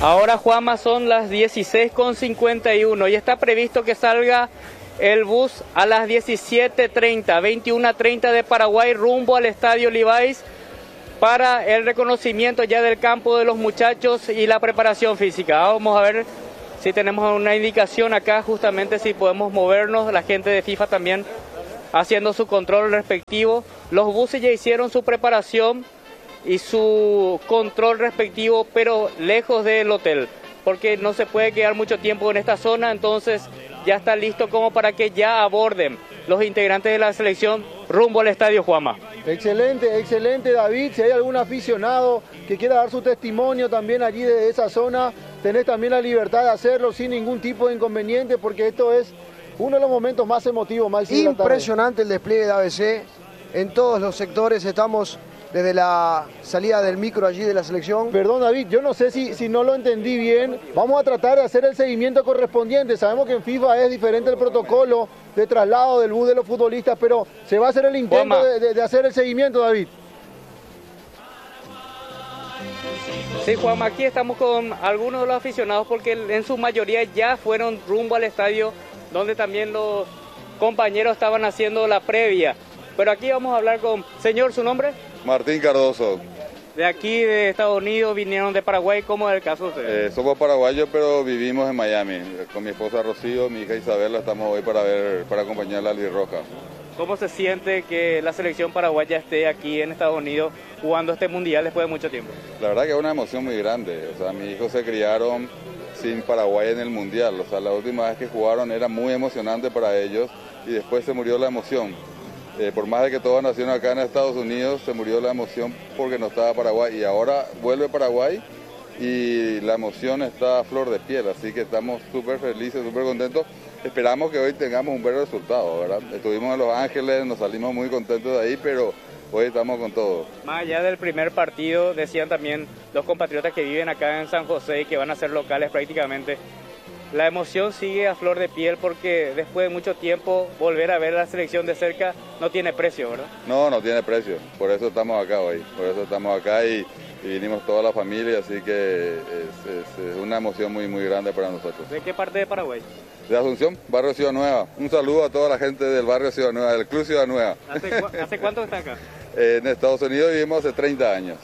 Ahora, Juanma, son las dieciséis con cincuenta y uno y está previsto que salga el bus a las diecisiete treinta, veintiuna treinta de Paraguay rumbo al Estadio Levi's para el reconocimiento ya del campo de los muchachos y la preparación física. Vamos a ver si tenemos una indicación acá, justamente si podemos movernos, la gente de FIFA también haciendo su control respectivo. Los buses ya hicieron su preparación y su control respectivo, pero lejos del hotel, porque no se puede quedar mucho tiempo en esta zona, entonces ya está listo como para que ya aborden los integrantes de la selección rumbo al Estadio Juanma.
Excelente, excelente, David. Si hay algún aficionado que quiera dar su testimonio también allí de esa zona, tenés también la libertad de hacerlo sin ningún tipo de inconveniente, porque esto es uno de los momentos más emotivos, Maxi.
Impresionante el despliegue de A B C en todos los sectores. Estamos desde la salida del micro allí de la selección.
Perdón, David, yo no sé si, si no lo entendí bien. Vamos a tratar de hacer el seguimiento correspondiente. Sabemos que en FIFA es diferente el protocolo de traslado del bus de los futbolistas, pero se va a hacer el intento de, de, de hacer el seguimiento, David.
Sí, Juanma, aquí estamos con algunos de los aficionados porque en su mayoría ya fueron rumbo al estadio, donde también los compañeros estaban haciendo la previa. Pero aquí vamos a hablar con... Señor, ¿su nombre?
Martín Cardoso.
De aquí, de Estados Unidos, vinieron de Paraguay. ¿Cómo es el caso de ustedes?
Eh, somos paraguayos, pero vivimos en Miami. Con mi esposa Rocío, mi hija Isabela, estamos hoy para ver, para acompañar a la albirroja.
¿Cómo se siente que la selección paraguaya esté aquí en Estados Unidos jugando este mundial después de mucho tiempo?
La verdad que es una emoción muy grande. O sea, mis hijos se criaron sin Paraguay en el mundial. O sea, la última vez que jugaron era muy emocionante para ellos y después se murió la emoción. Eh, por más de que todos nacieron acá en Estados Unidos, se murió la emoción porque no estaba Paraguay y ahora vuelve Paraguay y la emoción está a flor de piel, así que estamos súper felices, súper contentos. Esperamos que hoy tengamos un buen resultado, ¿verdad? Estuvimos en Los Ángeles, nos salimos muy contentos de ahí, pero hoy estamos con todo.
Más allá del primer partido, decían también los compatriotas que viven acá en San José y que van a ser locales prácticamente, la emoción sigue a flor de piel porque después de mucho tiempo volver a ver la selección de cerca no tiene precio, ¿verdad?
No, no tiene precio, por eso estamos acá hoy, por eso estamos acá y, y vinimos toda la familia, así que es, es, es una emoción muy muy grande para nosotros.
¿De qué parte de Paraguay?
De Asunción, barrio Ciudad Nueva. Un saludo a toda la gente del barrio Ciudad Nueva, del Club Ciudad Nueva.
¿Hace, cu ¿hace cuánto está acá?
En Estados Unidos vivimos hace treinta años.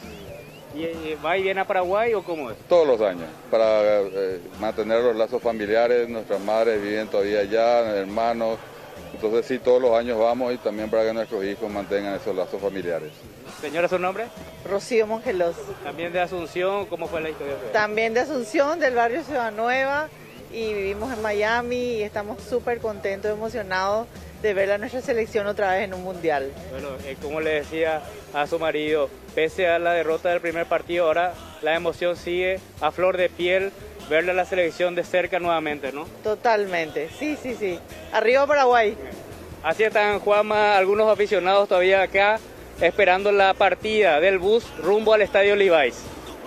¿Y va y viene a Paraguay o cómo es?
Todos los años, para eh, mantener los lazos familiares. Nuestras madres viven todavía allá, hermanos. Entonces sí, todos los años vamos y también para que nuestros hijos mantengan esos lazos familiares.
Señora, ¿su nombre?
Rocío Mongelos.
¿También de Asunción? ¿Cómo fue la historia?
También de Asunción, del barrio Ciudad Nueva, y vivimos en Miami y estamos súper contentos, emocionados de ver a nuestra selección otra vez en un mundial.
Bueno, eh, como le decía a su marido, pese a la derrota del primer partido, ahora la emoción sigue a flor de piel, verle a la selección de cerca nuevamente, ¿no?
Totalmente, sí, sí, sí. Arriba Paraguay.
Así están, Juanma, algunos aficionados todavía acá, esperando la partida del bus rumbo al Estadio Levi's.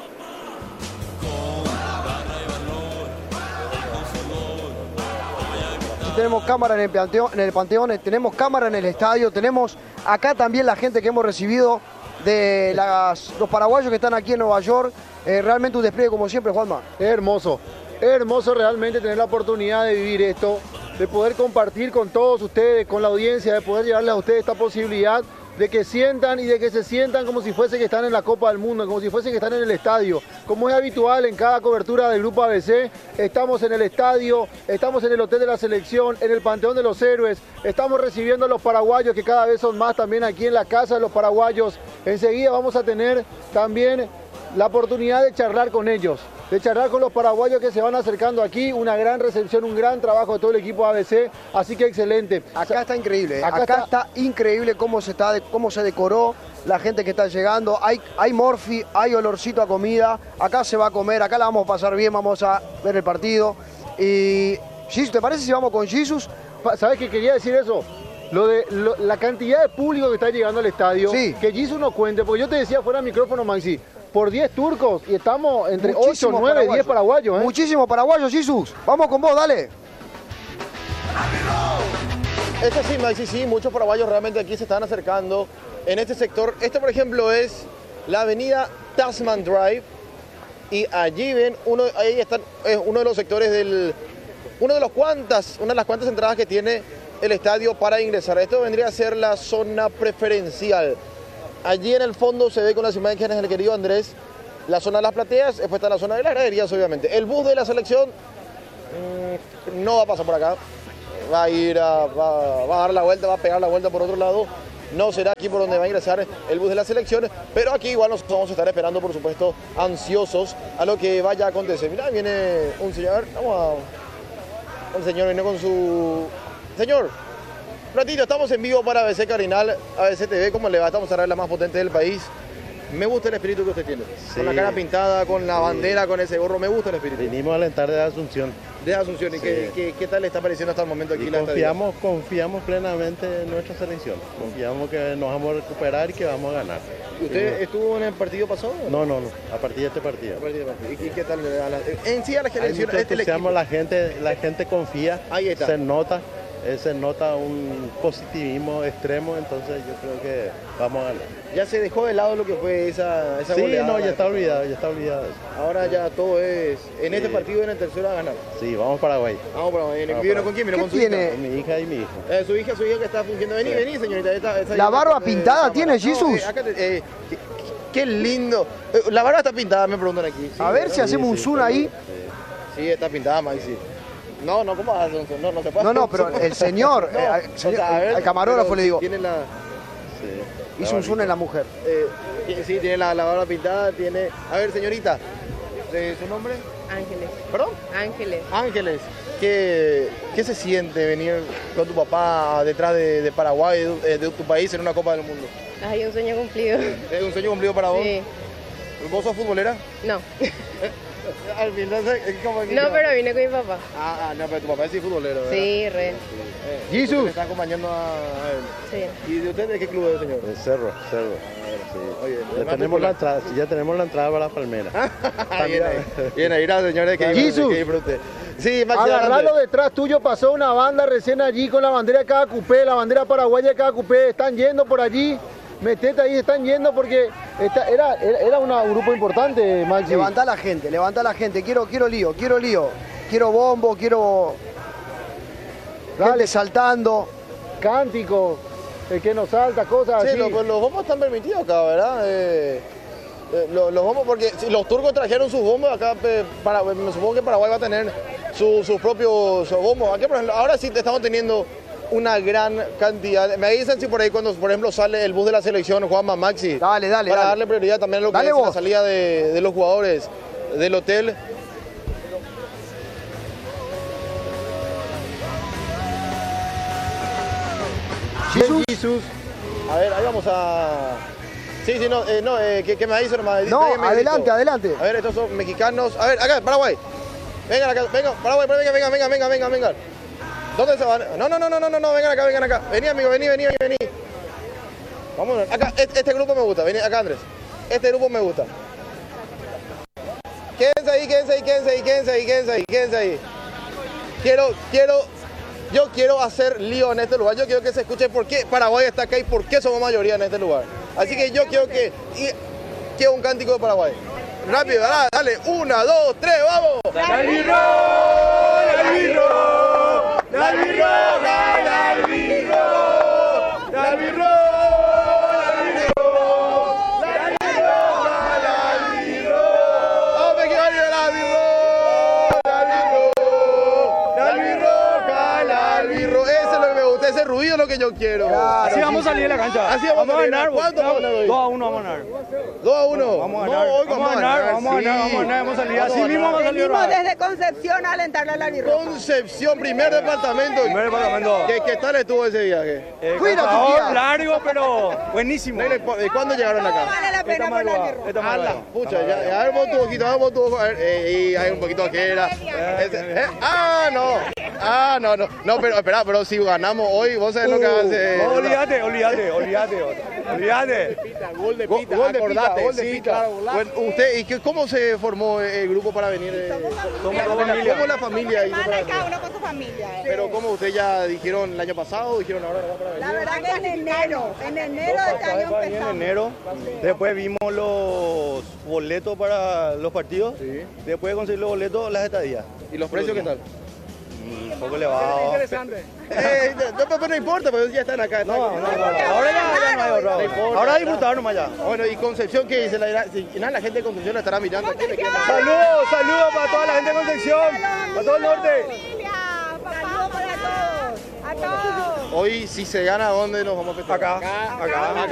Tenemos cámara en el, panteón, en el Panteón, tenemos cámara en el estadio, tenemos acá también la gente que hemos recibido de las, los paraguayos que están aquí en Nueva York. Eh, realmente un despliegue como siempre, Juanma.
Es hermoso, es hermoso realmente tener la oportunidad de vivir esto, de poder compartir con todos ustedes, con la audiencia, de poder llevarles a ustedes esta posibilidad de que sientan y de que se sientan como si fuese que están en la Copa del Mundo, como si fuese que están en el estadio. Como es habitual en cada cobertura del Grupo A B C, estamos en el estadio, estamos en el Hotel de la Selección, en el Panteón de los Héroes, estamos recibiendo a los paraguayos que cada vez son más también aquí en la Casa de los Paraguayos. Enseguida vamos a tener también la oportunidad de charlar con ellos, de charlar con los paraguayos que se van acercando aquí, una gran recepción, un gran trabajo de todo el equipo A B C, así que excelente.
Acá está increíble, ¿eh? acá, acá está... está increíble cómo se, está, cómo se decoró, la gente que está llegando, hay, hay morfi, hay olorcito a comida, acá se va a comer, acá la vamos a pasar bien, vamos a ver el partido. Y Jesus, ¿te parece si vamos con Jesus?
¿Sabes qué quería decir eso? Lo de lo, la cantidad de público que está llegando al estadio, sí. Que Jesus nos cuente, porque yo te decía fuera del micrófono, Maxi, por diez turcos y estamos entre ocho, nueve, diez paraguayos. ¿eh?
Muchísimos paraguayos, Jesus. Vamos con vos, dale.
Este sí, Maxi, sí, muchos paraguayos realmente aquí se están acercando en este sector. Este, por ejemplo, es la avenida Tasman Drive y allí ven, uno, ahí están, es uno de los sectores del, uno de los cuantas, una de las cuantas entradas que tiene el estadio para ingresar. Esto vendría a ser la zona preferencial. Allí en el fondo se ve con las imágenes del querido Andrés la zona de las plateas, después está la zona de las graderías, obviamente. El bus de la selección mmm, no va a pasar por acá, va a ir a, va, va a dar la vuelta, va a pegar la vuelta por otro lado. No será aquí por donde va a ingresar el bus de la selección, pero aquí igual nos vamos a estar esperando, por supuesto, ansiosos a lo que vaya a acontecer. Mirá, viene un señor, vamos a... Un señor viene con su... Señor, un ratito, estamos en vivo para A B C Cardinal, A B C T V, ¿cómo le va? Estamos a ver la más potente del país. Me gusta el espíritu que usted tiene, sí. Con la cara pintada, con la sí. bandera, con ese gorro, me gusta el espíritu.
Vinimos a alentar de Asunción.
De Asunción, ¿y sí. qué, qué, qué tal le está pareciendo hasta el momento aquí?
Y
la
confiamos, confiamos plenamente en nuestra selección, confiamos que nos vamos a recuperar y que vamos a ganar.
¿Usted sí. estuvo en el partido pasado?
No, no, no, a partir de este partido.
A partir de partido. ¿Y qué tal le da la, en sí a la selección?
Hay mucho entusiasmo, la gente, la gente confía,
ahí está.
Se nota. Se nota un positivismo extremo, entonces yo creo que vamos a ganar.
¿Ya se dejó de lado lo que fue esa, esa
sí,
goleada?
no, ya está olvidado, ya está olvidado eso.
Ahora ya todo es, en sí. este partido en el tercero a ganar.
Sí, vamos a Paraguay.
Vamos a Paraguay.
Vamos
¿Vino con quién? ¿Vino con su
tiene?
hija?
Con mi hija y mi hijo.
Eh, su hija, su hija que está fingiendo. Vení, sí. vení, señorita. Esta, esta
¿La barba está, pintada eh, tiene, Jesus?
No, eh, acá te, eh, qué, qué lindo. Eh, la barba está pintada, me preguntan aquí.
Sí, a ver si hacemos sí, un zoom sí, ahí.
Sí. sí, está pintada, Maxi. No, no, ¿cómo vas a hacer un zoom? No, no se puede.
No, no, pero el señor, no, eh, el, señor o sea, ver, el camarógrafo le digo.
Tiene la...
Sí, hizo un zoom en la mujer.
Eh, sí, tiene la, la barba pintada, tiene... A ver, señorita, ¿su nombre?
Ángeles.
¿Perdón?
Ángeles.
Ángeles. ¿Qué, ¿Qué se siente venir con tu papá detrás de, de Paraguay, de, de tu país, en una Copa del Mundo?
Ay, un sueño cumplido.
¿Es un sueño cumplido para vos?
Sí.
¿Vos sos futbolera?
No.
Al final, ¿cómo que
no, pero vine con mi papá.
Ah, ah, no, pero tu papá es sí futbolero, ¿verdad?
Sí, re. Eh,
Jesús. ¿Me está acompañando a él?
Sí.
¿Y de usted de qué club es, señor?
De Cerro, Cerro.
Sí. Oye,
ya tenemos, la entrada, ya tenemos la entrada para la palmera.
Bien ahí, bien ahí, gracias, señores, que,
Jesús.
que disfrute. Sí, Maxi,
agarralo detrás tuyo, pasó una banda recién allí con la bandera de cada cupé, la bandera paraguaya de cada cupé, están yendo por allí. Metete ahí, están yendo porque esta, era, era una, un grupo importante, Maxi.
Levanta a la gente, levanta a la gente. Quiero, quiero lío, quiero lío. Quiero bombo, quiero... Dale, gente saltando.
Cántico, el que nos salta, cosas
sí,
así.
Sí, los, los bombos están permitidos acá, ¿verdad? Eh, eh, los, los bombos, porque si los turcos trajeron sus bombos acá, eh, para, me supongo que Paraguay va a tener sus su propios bombos. Aquí, por ejemplo, ahora sí estamos teniendo una gran cantidad. Me dicen si por ahí cuando, por ejemplo, sale el bus de la selección, Juanma, Maxi.
Dale, dale,
Para
dale.
darle prioridad también a lo que
dale
es
vos.
la salida de, de los jugadores del hotel.
Jesús.
Jesús. A ver, ahí vamos a... Sí, sí, no, eh, no eh, ¿qué, ¿qué me dice, hermano?
No, adelante, adelante.
A ver, estos son mexicanos. A ver, acá, Paraguay. Vengan acá, vengan, Paraguay, venga, venga, venga, venga, venga, venga. ¿Dónde se van? No, no, no, no, no, no, no, vengan acá, vengan acá. Vení, amigo, vení, vení, vení. Vamos, acá, este, este grupo me gusta. Vení acá, Andrés. Este grupo me gusta. Quédense ahí, quédense ahí, quédense ahí, quédense ahí, quédense ahí, quédense ahí. Quiero, quiero, yo quiero hacer lío en este lugar. Yo quiero que se escuche por qué Paraguay está acá y por qué somos mayoría en este lugar. Así que yo quiero que, y, quiero un cántico de Paraguay. Rápido, dale, dale. Una, dos, tres, vamos.
¡Albirro! ¡Albirro! ¡Albirro! ¡Albirro! ¡Albirro!
Ese ruido es lo que yo quiero.
Claro, así sí, vamos a salir de la cancha.
Así vamos, vamos a ganar.
¿Cuánto vamos a ganar hoy? dos a uno vamos a ganar.
dos a uno.
Vamos a ganar. No, hoy vamos, vamos a ganar. Vamos a ganar, vamos a ganar. Vamos a salir. Así mismo vamos a salir.
Venimos desde Concepción a alentarle a la birra.
Concepción, primer departamento.
Primer departamento.
¿Qué, qué tal estuvo ese viaje?
Eh, Cuidado, largo, pero buenísimo.
¿Cuándo llegaron acá?
Vale la pena por la birra.
Ala, pucha, ya, a ver vos tu ojito, a ver vos tu ojo. Y hay un poquito que era. Ah, no. Ah, no, no. No, pero espera, pero si ganamos hoy, vos sabés lo que va a chance.
No, olvídate, olvídate, olvídate, olvídate.
Gol de
Pita,
gol de
acordate,
Pita, gol de
sí,
Pita.
claro, golazo.
Bueno, usted, ¿y qué, cómo se formó el grupo para venir? eh? ¿Cómo,
la
cómo
familia.
¿Cómo la familia hizo para
Cada
venir?
uno con su familia.
Pero ¿cómo usted ya dijeron el año pasado o dijeron ahora para venir?
La verdad que en enero, en enero de este año
En
empezamos.
enero, después vimos los boletos para los partidos, después de conseguir los boletos, las estadías.
¿Y los precios qué tal?
Un poco elevado.
Interesante. Eh, no, pero no importa, porque ya están acá.
No, no, no, no. Ahora ya, ya no hay ahorrado.
No importa.
Ahora disfrutar nomás ya.
Bueno, y Concepción, ¿qué dice? La, si, nada, la gente de Concepción la estará mirando. ¿Qué le queda?
Saludos, saludos para toda la gente de Concepción, para todo el norte.
Saludos para todos. A todos.
Hoy, si se gana, ¿dónde nos vamos a festejar?
Acá, acá. acá.